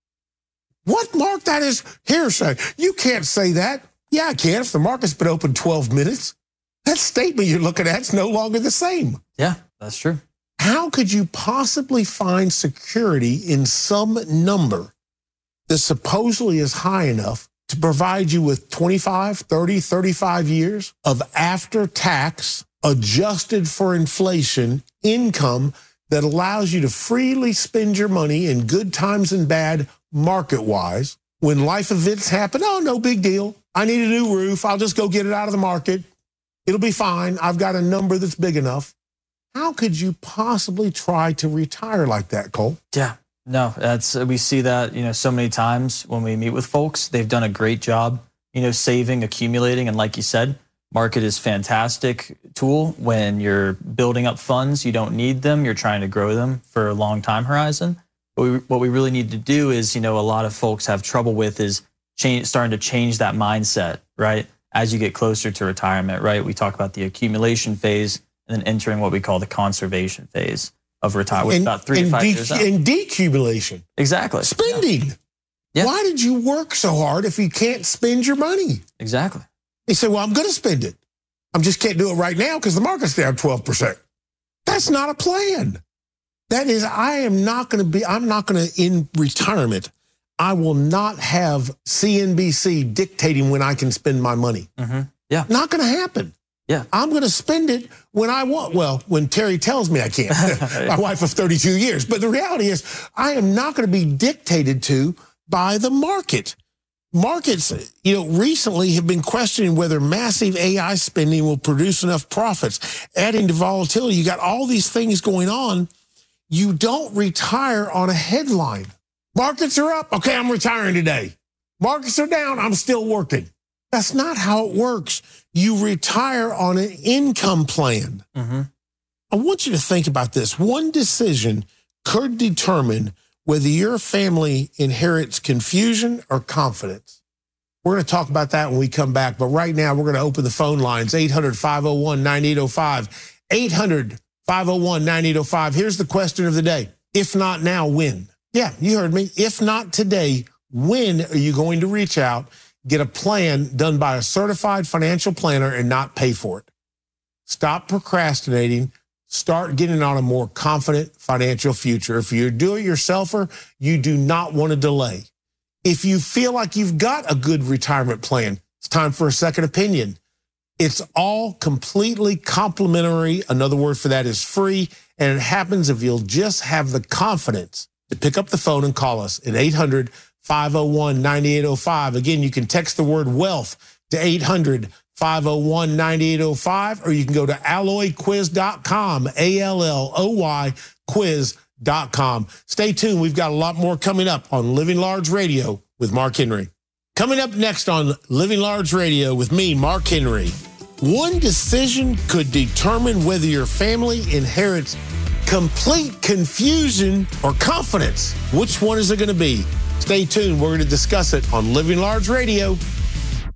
C: What, Mark? That is hearsay. You can't say that. Yeah, I can if the market's been open twelve minutes. That statement you're looking at is no longer the same.
E: Yeah, that's true.
C: How could you possibly find security in some number that supposedly is high enough to provide you with twenty-five, thirty, thirty-five years of after-tax, adjusted for inflation income that allows you to freely spend your money in good times and bad market-wise? When life events happen, oh, no big deal. I need a new roof. I'll just go get it out of the market. It'll be fine. I've got a number that's big enough. How could you possibly try to retire like that, Cole?
E: Yeah. No, that's we see that, you know, so many times when we meet with folks. They've done a great job, you know, saving, accumulating, and like you said, market is a fantastic tool when you're building up funds. You don't need them. You're trying to grow them for a long time horizon. But we, what we really need to do is, you know, a lot of folks have trouble with is change, starting to change that mindset, right? As you get closer to retirement, right? We talk about the accumulation phase and then entering what we call the conservation phase of retirement, about three
C: and
E: to five
C: de-
E: years out.
C: And decumulation.
E: Exactly.
C: Spending.
E: Yeah.
C: Why did you work so hard if you can't spend your money?
E: Exactly.
C: They say, well, I'm going to spend it. I just can't do it right now because the market's down twelve percent. That's not a plan. That is, I am not going to be, I'm not going to, in retirement, I will not have C N B C dictating when I can spend my money.
E: Mm-hmm. Yeah.
C: Not going to happen.
E: Yeah.
C: I'm going to spend it when I want. Well, when Terry tells me I can't. My wife of thirty-two years. But the reality is, I am not going to be dictated to by the market. Markets, you know, recently have been questioning whether massive A I spending will produce enough profits, adding to volatility. You got all these things going on. You don't retire on a headline. Markets are up. Okay, I'm retiring today. Markets are down. I'm still working. That's not how it works. You retire on an income plan.
E: Mm-hmm.
C: I want you to think about this. One decision could determine whether your family inherits confusion or confidence. We're going to talk about that when we come back. But right now, we're going to open the phone lines, eight hundred, five oh one, nine eight oh five, eight hundred, five oh one, nine eight oh five. Here's the question of the day. If not now, when? Yeah, you heard me. If not today, when are you going to reach out, get a plan done by a certified financial planner and not pay for it? Stop procrastinating. Start getting on a more confident financial future. If you're a do-it-yourselfer, you do not want to delay. If you feel like you've got a good retirement plan, it's time for a second opinion. It's all completely complimentary. Another word for that is free. And it happens if you'll just have the confidence to pick up the phone and call us at eight hundred, five oh one, nine eight oh five. Again, you can text the word wealth to eight hundred, five oh one, nine eight oh five, or you can go to alloy quiz dot com, A L L O Y quiz dot com. Stay tuned. We've got a lot more coming up on Living Large Radio with Mark Henry. Coming up next on Living Large Radio with me, Mark Henry. One decision could determine whether your family inherits complete confusion or confidence. Which one is it going to be? Stay tuned. We're going to discuss it on Living Large Radio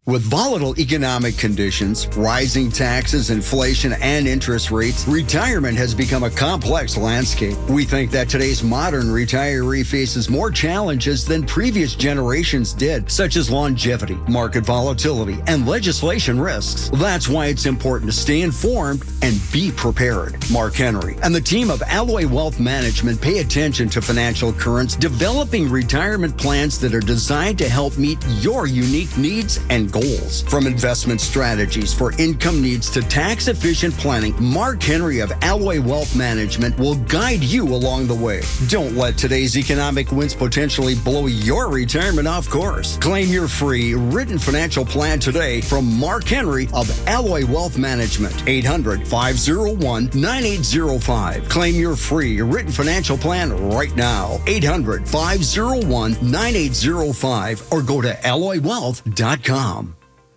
A: With volatile economic conditions, rising taxes, inflation, and interest rates, retirement has become a complex landscape. We think that today's modern retiree faces more challenges than previous generations did, such as longevity, market volatility, and legislation risks. That's why it's important to stay informed and be prepared. Mark Henry and the team of Alloy Wealth Management pay attention to financial currents, developing retirement plans that are designed to help meet your unique needs and goals. From investment strategies for income needs to tax-efficient planning, Mark Henry of Alloy Wealth Management will guide you along the way. Don't let today's economic winds potentially blow your retirement off course. Claim your free written financial plan today from Mark Henry of Alloy Wealth Management. eight hundred, five oh one, nine eight oh five. Claim your free written financial plan right now. eight hundred, five oh one, nine eight oh five or go to alloy wealth dot com.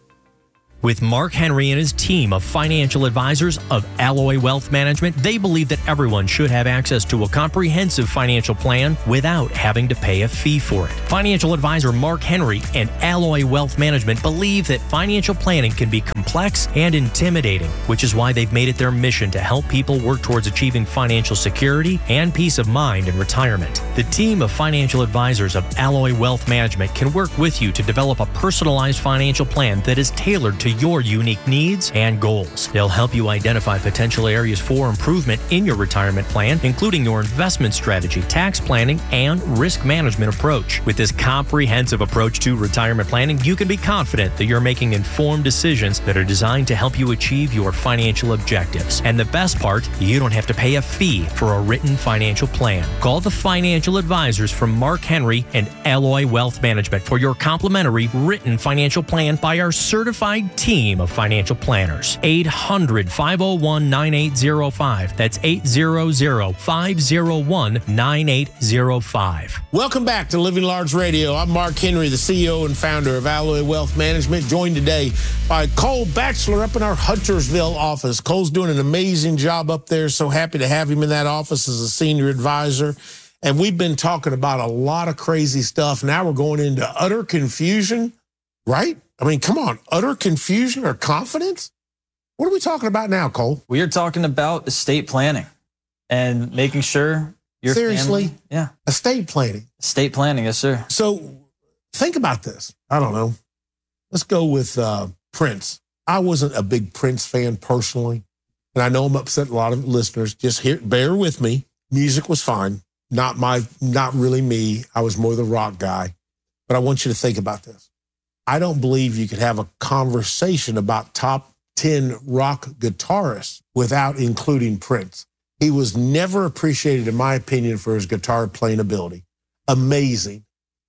D: With Mark Henry and his team of financial advisors of Alloy Wealth Management, they believe that everyone should have access to a comprehensive financial plan without having to pay a fee for it. Financial advisor Mark Henry and Alloy Wealth Management believe that financial planning can be complex and intimidating, which is why they've made it their mission to help people work towards achieving financial security and peace of mind in retirement. The team of financial advisors of Alloy Wealth Management can work with you to develop a personalized financial plan that is tailored to your unique needs and goals. They'll help you identify potential areas for improvement in your retirement plan, including your investment strategy, tax planning, and risk management approach. With this comprehensive approach to retirement planning, you can be confident that you're making informed decisions that are designed to help you achieve your financial objectives. And the best part, you don't have to pay a fee for a written financial plan. Call the financial advisors from Mark Henry and Alloy Wealth Management for your complimentary written financial plan by our certified team of financial planners. eight hundred, five oh one, nine eight oh five. That's eight hundred, five oh one, nine eight oh five.
C: Welcome back to Living Large Radio. I'm Mark Henry, the C E O and founder of Alloy Wealth Management, joined today by Cole Batchelor up in our Huntersville office. Cole's doing an amazing job up there. So happy to have him in that office as a senior advisor. And we've been talking about a lot of crazy stuff. Now we're going into utter confusion, right? I mean, come on, utter confusion or confidence? What are we talking about now, Cole?
E: We are talking about estate planning and making sure your
C: Seriously?
E: family, yeah,
C: estate planning.
E: Estate planning, yes, sir.
C: So think about this. I don't know. Let's go with uh, Prince. I wasn't a big Prince fan personally, and I know I'm upset a lot of listeners. Just here, bear with me. Music was fine. Not my, not really me. I was more the rock guy. But I want you to think about this. I don't believe you could have a conversation about top ten rock guitarists without including Prince. He was never appreciated, in my opinion, for his guitar playing ability. Amazing.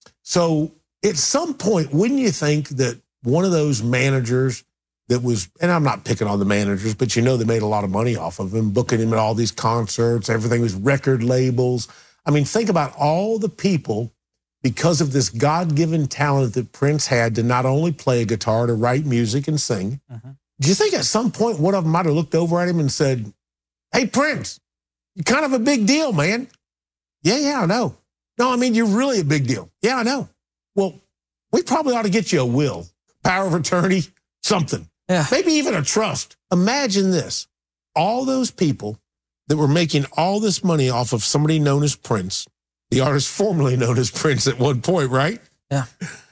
C: So at some point, wouldn't you think that one of those managers that was, and I'm not picking on the managers, but you know they made a lot of money off of him, booking him at all these concerts, everything was record labels. I mean, think about all the people, because of this God-given talent that Prince had to not only play a guitar, to write music and sing. Uh-huh. Do you think at some point one of them might have looked over at him and said, "Hey, Prince, you're kind of a big deal, man." Yeah, yeah, I know. No, I mean, you're really a big deal. Yeah, I know. Well, we probably ought to get you a will, power of attorney, something.
E: Yeah.
C: Maybe even a trust. Imagine this. All those people that were making all this money off of somebody known as Prince, the artist formerly known as Prince at one point, right?
E: Yeah.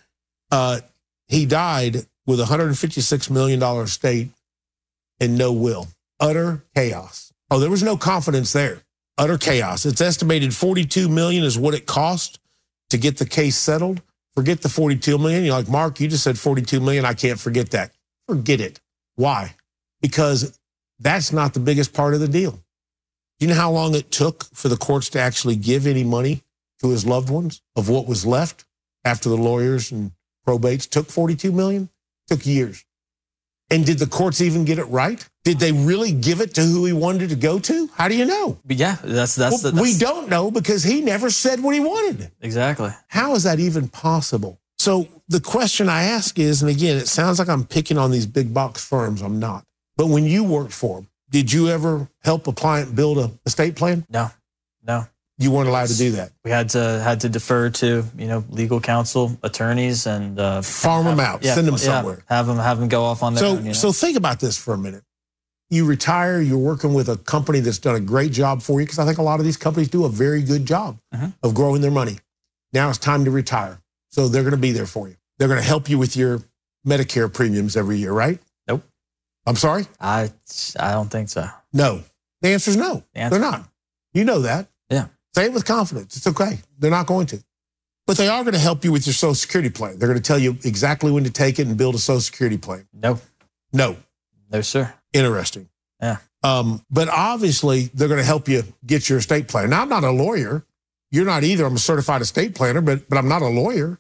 C: Uh, he died with a one hundred fifty-six million dollars estate and no will. Utter chaos. Oh, there was no confidence there. Utter chaos. It's estimated forty-two million dollars is what it cost to get the case settled. Forget the forty-two million dollars. You're like, Mark, you just said forty-two million dollars. I can't forget that. Forget it. Why? Because that's not the biggest part of the deal. You know how long it took for the courts to actually give any money to his loved ones of what was left after the lawyers and probates took forty-two million dollars? Took years. And did the courts even get it right? Did they really give it to who he wanted to go to? How do you know?
E: But yeah, that's that's,
C: well,
E: that's
C: we don't know because he never said what he wanted.
E: Exactly.
C: How is that even possible? So the question I ask is, and again, it sounds like I'm picking on these big box firms. I'm not. But when you worked for them, did you ever help a client build a estate plan?
E: No, no.
C: You weren't allowed to do that.
E: We had to had to defer to you know legal counsel, attorneys, and uh,
C: farm them out,
E: yeah,
C: send them
E: yeah,
C: somewhere,
E: have them have them go off on their
C: so,
E: own. You know?
C: So think about this for a minute. You retire, you're working with a company that's done a great job for you, because I think a lot of these companies do a very good job
E: mm-hmm.
C: of growing their money. Now it's time to retire. So they're going to be there for you. They're going to help you with your Medicare premiums every year, right?
E: Nope.
C: I'm sorry?
E: I I don't think so.
C: No. The answer is no.
E: The answer
C: they're not. You know that.
E: Yeah.
C: Say it with confidence. It's okay. They're not going to. But they are going to help you with your Social Security plan. They're going to tell you exactly when to take it and build a Social Security plan.
E: No.
C: No.
E: No, sir.
C: Interesting.
E: Yeah.
C: Um, but obviously, they're going to help you get your estate plan. Now, I'm not a lawyer. You're not either. I'm a certified estate planner, but but I'm not a lawyer.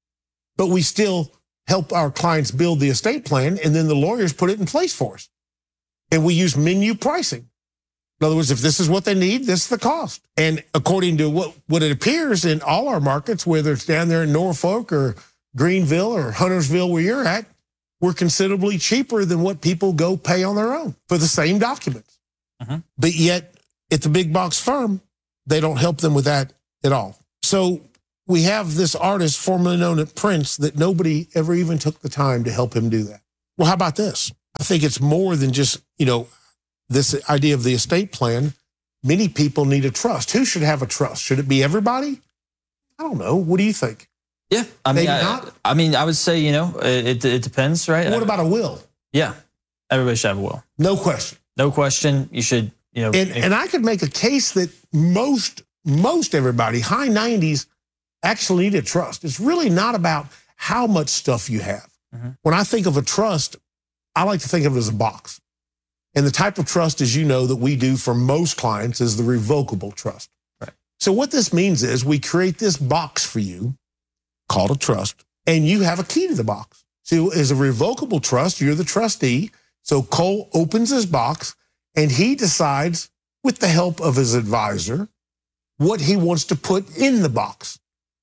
C: But we still help our clients build the estate plan, and then the lawyers put it in place for us. And we use menu pricing. In other words, if this is what they need, this is the cost. And according to what, what it appears in all our markets, whether it's down there in Norfolk or Greenville or Huntersville where you're at, we're considerably cheaper than what people go pay on their own for the same documents.
E: Mm-hmm.
C: But yet, at the big box firm, they don't help them with that at all. So we have this artist formerly known as Prince that nobody ever even took the time to help him do that. Well, how about this? I think it's more than just, you know, this idea of the estate plan. Many people need a trust. Who should have a trust? Should it be everybody? I don't know. What do you think?
E: Yeah, I mean,
C: Maybe
E: I,
C: not?
E: I mean, I would say you know it it depends, right?
C: What about a will?
E: Yeah, everybody should have a will.
C: No question.
E: No question. You should, you know.
C: And, and I could make a case that most most everybody, high nineties, actually need a trust. It's really not about how much stuff you have.
E: Mm-hmm.
C: When I think of a trust, I like to think of it as a box. And the type of trust, as you know, that we do for most clients is the revocable trust.
E: Right.
C: So what this means is we create this box for you called a trust, and you have a key to the box. So as a revocable trust, you're the trustee. So Cole opens his box, and he decides, with the help of his advisor, what he wants to put in the box.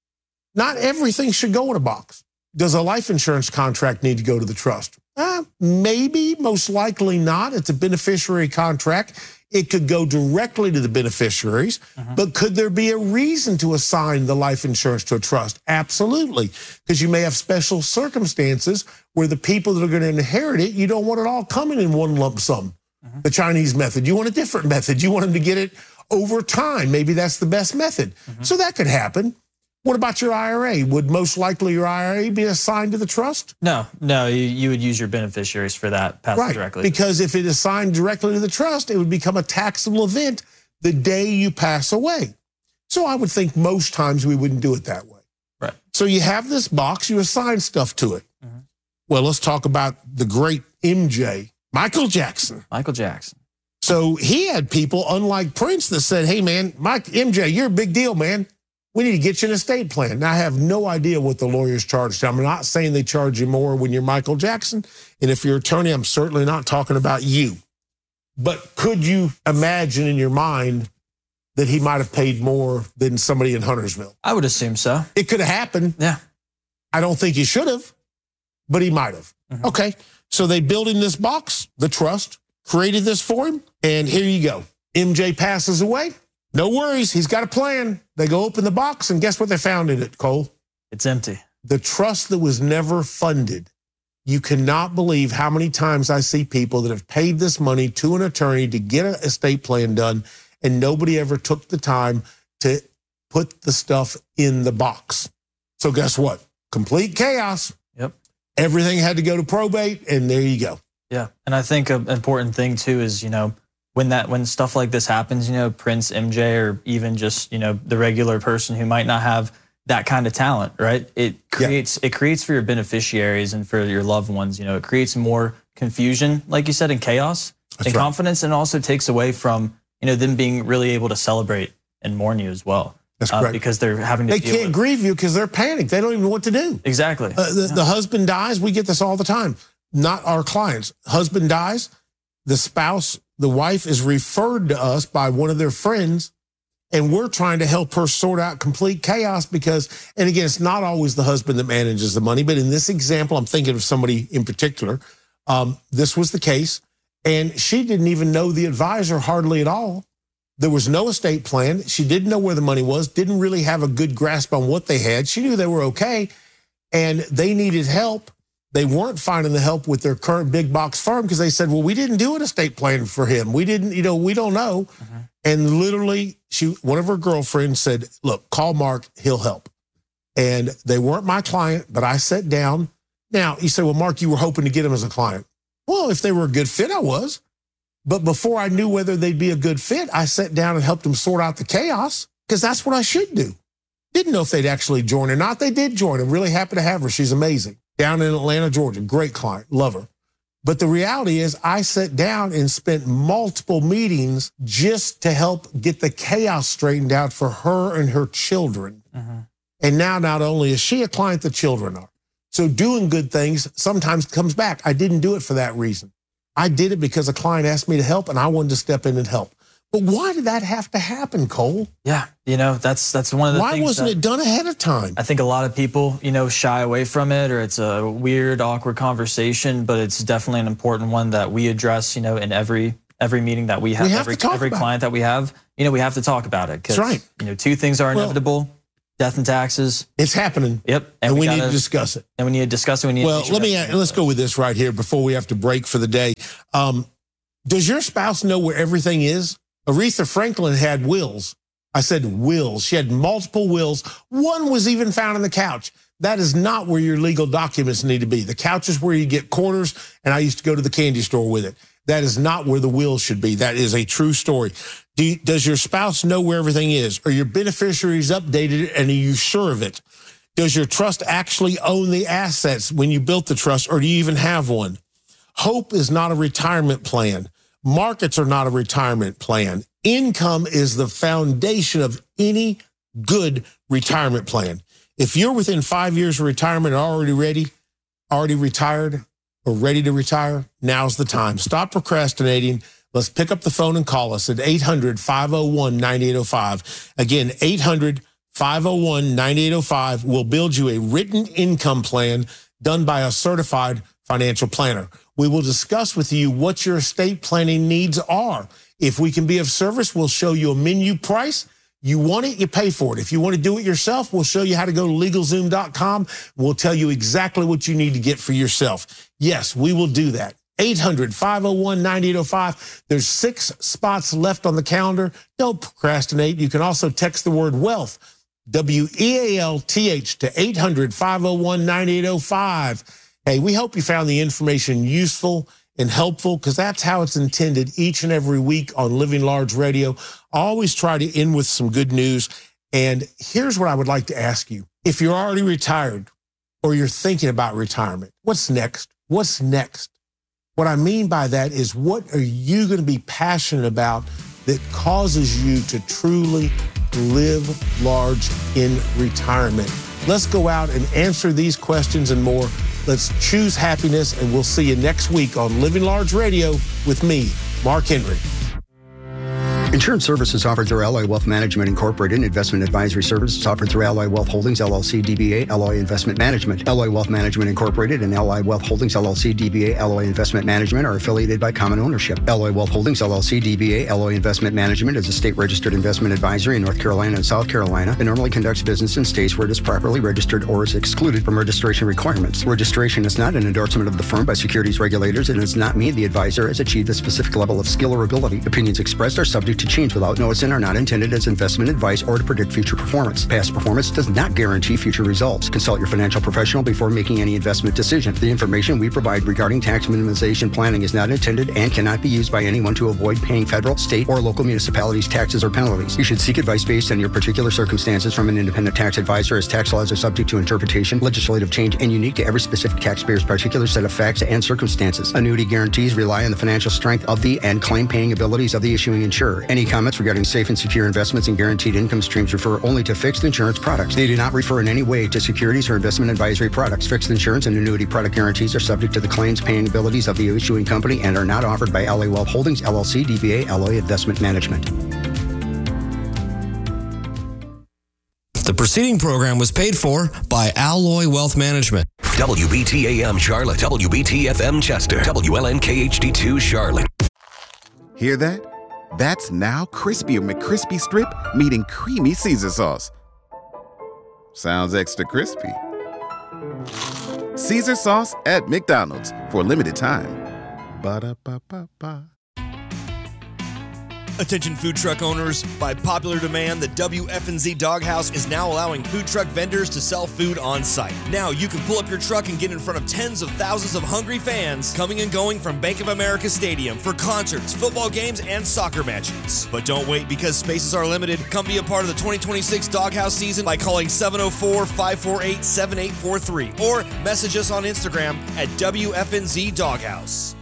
C: Not everything should go in a box. Does a life insurance contract need to go to the trust? Uh, maybe, most likely not. It's a beneficiary contract. It could go directly to the beneficiaries,
E: mm-hmm.
C: but could there be a reason to assign the life insurance to a trust? Absolutely, because you may have special circumstances where the people that are going to inherit it, you don't want it all coming in one lump sum.
E: Mm-hmm.
C: The Chinese method. You want a different method. You want them to get it over time. Maybe that's the best method.
E: Mm-hmm.
C: So that could happen. What about your I R A? Would most likely your I R A be assigned to the trust?
E: No, no, you, you would use your beneficiaries for that, pass
C: Right,
E: it directly.
C: because if it is assigned directly to the trust, it would become a taxable event the day you pass away. So I would think most times we wouldn't do it that way.
E: Right.
C: So you have this box, you assign stuff to it.
E: Mm-hmm.
C: Well, let's talk about the great M J, Michael Jackson.
E: Michael Jackson.
C: So he had people, unlike Prince, that said, hey, man, Mike, M J, you're a big deal, man. We need to get you an estate plan. Now, I have no idea what the lawyers charge. I'm not saying they charge you more when you're Michael Jackson. And if you're an attorney, I'm certainly not talking about you. But could you imagine in your mind that he might have paid more than somebody in Huntersville?
E: I would assume so.
C: It could have happened.
E: Yeah.
C: I don't think he should have, but he might have.
E: Mm-hmm.
C: Okay. So they built in this box, the trust, created this for him, and here you go. M J passes away. No worries. He's got a plan. They go open the box, and guess what they found in it, Cole?
E: It's empty.
C: The trust that was never funded. You cannot believe how many times I see people that have paid this money to an attorney to get an estate plan done, and nobody ever took the time to put the stuff in the box. So guess what? Complete chaos.
E: Yep.
C: Everything had to go to probate, and there you go.
E: Yeah. And I think an important thing, too, is, you know, when that when stuff like this happens, you know, Prince, M J, or even just, you know, the regular person who might not have that kind of talent, right? It creates yeah. it creates for your beneficiaries and for your loved ones, you know, it creates more confusion, like you said, and chaos
C: That's
E: and
C: right.
E: confidence, and also takes away from, you know, them being really able to celebrate and mourn you as well.
C: That's
E: uh,
C: correct.
E: Because they're having to
C: They
E: deal
C: can't
E: with
C: grieve you because they're panicked. They don't even know what to do.
E: Exactly.
C: Uh, the,
E: yeah.
C: the husband dies. We get this all the time. Not our clients. Husband dies. The spouse, the wife is referred to us by one of their friends, and we're trying to help her sort out complete chaos because, and again, it's not always the husband that manages the money, but in this example, I'm thinking of somebody in particular. Um, this was the case, and she didn't even know the advisor hardly at all. There was no estate plan. She didn't know where the money was, didn't really have a good grasp on what they had. She knew they were okay, and they needed help. They weren't finding the help with their current big box firm because they said, well, we didn't do an estate plan for him. We didn't, you know, we don't know. Mm-hmm. And literally, she, one of her girlfriends said, look, call Mark, he'll help. And they weren't my client, but I sat down. Now, you say, well, Mark, you were hoping to get him as a client. Well, if they were a good fit, I was. But before I knew whether they'd be a good fit, I sat down and helped them sort out the chaos because that's what I should do. Didn't know if they'd actually join or not. They did join. I'm really happy to have her. She's amazing. Down in Atlanta, Georgia. Great client. Love her. But the reality is I sat down and spent multiple meetings just to help get the chaos straightened out for her and her children. Mm-hmm. And now not only is she a client, the children are. So doing good things sometimes comes back. I didn't do it for that reason. I did it because a client asked me to help and I wanted to step in and help. But why did that have to happen, Cole?
E: Yeah, you know, that's that's one of the
C: why
E: things. Why
C: wasn't
E: that
C: it done ahead of time?
E: I think a lot of people, you know, shy away from it, or it's a weird, awkward conversation, but it's definitely an important one that we address, you know, in every every meeting that we have,
C: we have
E: every,
C: to talk
E: every
C: about
E: client
C: it.
E: that we have, you know, we have to talk about it.
C: That's right.
E: You know, two things are inevitable. Well, death and taxes.
C: It's happening.
E: Yep.
C: And, and we, we gotta, need to discuss it.
E: And we need to discuss it. We need
C: well,
E: to
C: let me, let's go with this right here before we have to break for the day. Um, does your spouse know where everything is? Aretha Franklin had wills. I said wills. She had multiple wills. One was even found on the couch. That is not where your legal documents need to be. The couch is where you get quarters, and I used to go to the candy store with it. That is not where the will should be. That is a true story. Do you, does your spouse know where everything is? Are your beneficiaries updated, and are you sure of it? Does your trust actually own the assets when you built the trust, or do you even have one? Hope is not a retirement plan. Markets are not a retirement plan. Income is the foundation of any good retirement plan. If you're within five years of retirement, already ready, already retired, or ready to retire, now's the time. Stop procrastinating. Let's pick up the phone and call us at eight hundred, five oh one, nine eight oh five. Again, eight hundred, five oh one, nine eight oh five. We'll build you a written income plan done by a certified financial planner. We will discuss with you what your estate planning needs are. If we can be of service, we'll show you a menu price. You want it, you pay for it. If you want to do it yourself, we'll show you how to go to LegalZoom dot com. We'll tell you exactly what you need to get for yourself. Yes, we will do that. eight hundred, five oh one, nine eight oh five. There's six spots left on the calendar. Don't procrastinate. You can also text the word wealth, W E A L T H, to eight hundred, five oh one, nine eight oh five. Hey, we hope you found the information useful and helpful, because that's how it's intended each and every week on Living Large Radio. I always try to end with some good news. And here's what I would like to ask you. If you're already retired or you're thinking about retirement, what's next? What's next? What I mean by that is, what are you going to be passionate about that causes you to truly live large in retirement? Let's go out and answer these questions and more. Let's choose happiness, and we'll see you next week on Living Large Radio with me, Mark Henry.
A: Insurance services offered through Alloy Wealth Management Incorporated. Investment advisory services offered through Alloy Wealth Holdings, L L C, D B A, Alloy Investment Management. Alloy Wealth Management Incorporated and Alloy Wealth Holdings, L L C, D B A, Alloy Investment Management are affiliated by common ownership. Alloy Wealth Holdings, L L C, D B A, Alloy Investment Management is a state-registered investment advisory in North Carolina and South Carolina and normally conducts business in states where it is properly registered or is excluded from registration requirements. Registration is not an endorsement of the firm by securities regulators and does not mean the advisor has achieved a specific level of skill or ability. Opinions expressed are subject to change without notice and are not intended as investment advice or to predict future performance. Past performance does not guarantee future results. Consult your financial professional before making any investment decision. The information we provide regarding tax minimization planning is not intended and cannot be used by anyone to avoid paying federal, state, or local municipalities' taxes or penalties. You should seek advice based on your particular circumstances from an independent tax advisor, as tax laws are subject to interpretation, legislative change, and unique to every specific taxpayer's particular set of facts and circumstances. Annuity guarantees rely on the financial strength of the and claim-paying abilities of the issuing insurer. Any comments regarding safe and secure investments and guaranteed income streams refer only to fixed insurance products. They do not refer in any way to securities or investment advisory products. Fixed insurance and annuity product guarantees are subject to the claims-paying abilities of the issuing company and are not offered by Alloy Wealth Holdings, L L C, D B A, Alloy Investment Management.
B: The preceding program was paid for by Alloy Wealth Management.
J: W B T A M Charlotte, W B T F M Chester, W L N K H D two Charlotte.
H: Hear that? That's now Crispy McCrispy Strip meeting creamy Caesar sauce. Sounds extra crispy. Caesar sauce at McDonald's for a limited time. Ba-da-ba-ba-ba.
O: Attention food truck owners, by popular demand, the W F N Z Doghouse is now allowing food truck vendors to sell food on site. Now you can pull up your truck and get in front of tens of thousands of hungry fans coming and going from Bank of America Stadium for concerts, football games, and soccer matches. But don't wait, because spaces are limited. Come be a part of the twenty twenty-six Doghouse season by calling seven oh four, five four eight, seven eight four three or message us on Instagram at W F N Z Doghouse.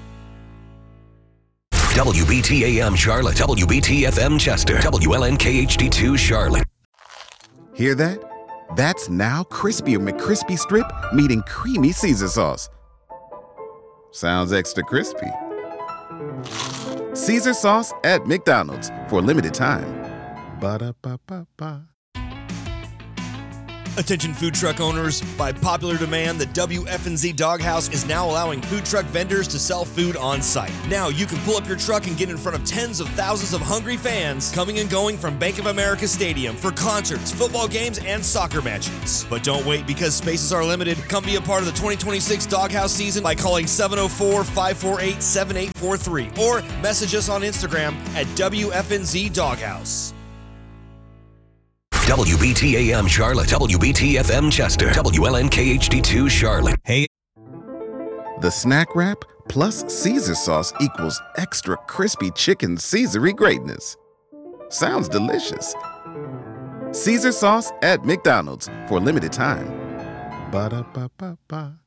J: W B T A M Charlotte, W B T F M Chester, W L N K H D two Charlotte.
H: Hear that? That's now Crispy McCrispy Strip meeting creamy Caesar sauce. Sounds extra crispy. Caesar sauce at McDonald's for a limited time. Ba-da-ba-ba-ba.
O: Attention food truck owners, by popular demand, the W F N Z Doghouse is now allowing food truck vendors to sell food on site. Now you can pull up your truck and get in front of tens of thousands of hungry fans coming and going from Bank of America Stadium for concerts, football games, and soccer matches. But don't wait, because spaces are limited. Come be a part of the twenty twenty-six Doghouse season by calling seven oh four, five four eight, seven eight four three or message us on Instagram at W F N Z Doghouse.
J: W B T A M Charlotte, W B T F M Chester, W L N K H D two Charlotte. Hey.
H: The snack wrap plus Caesar sauce equals extra crispy chicken Caesary greatness. Sounds delicious. Caesar sauce at McDonald's for a limited time. Ba-da-ba-ba-ba.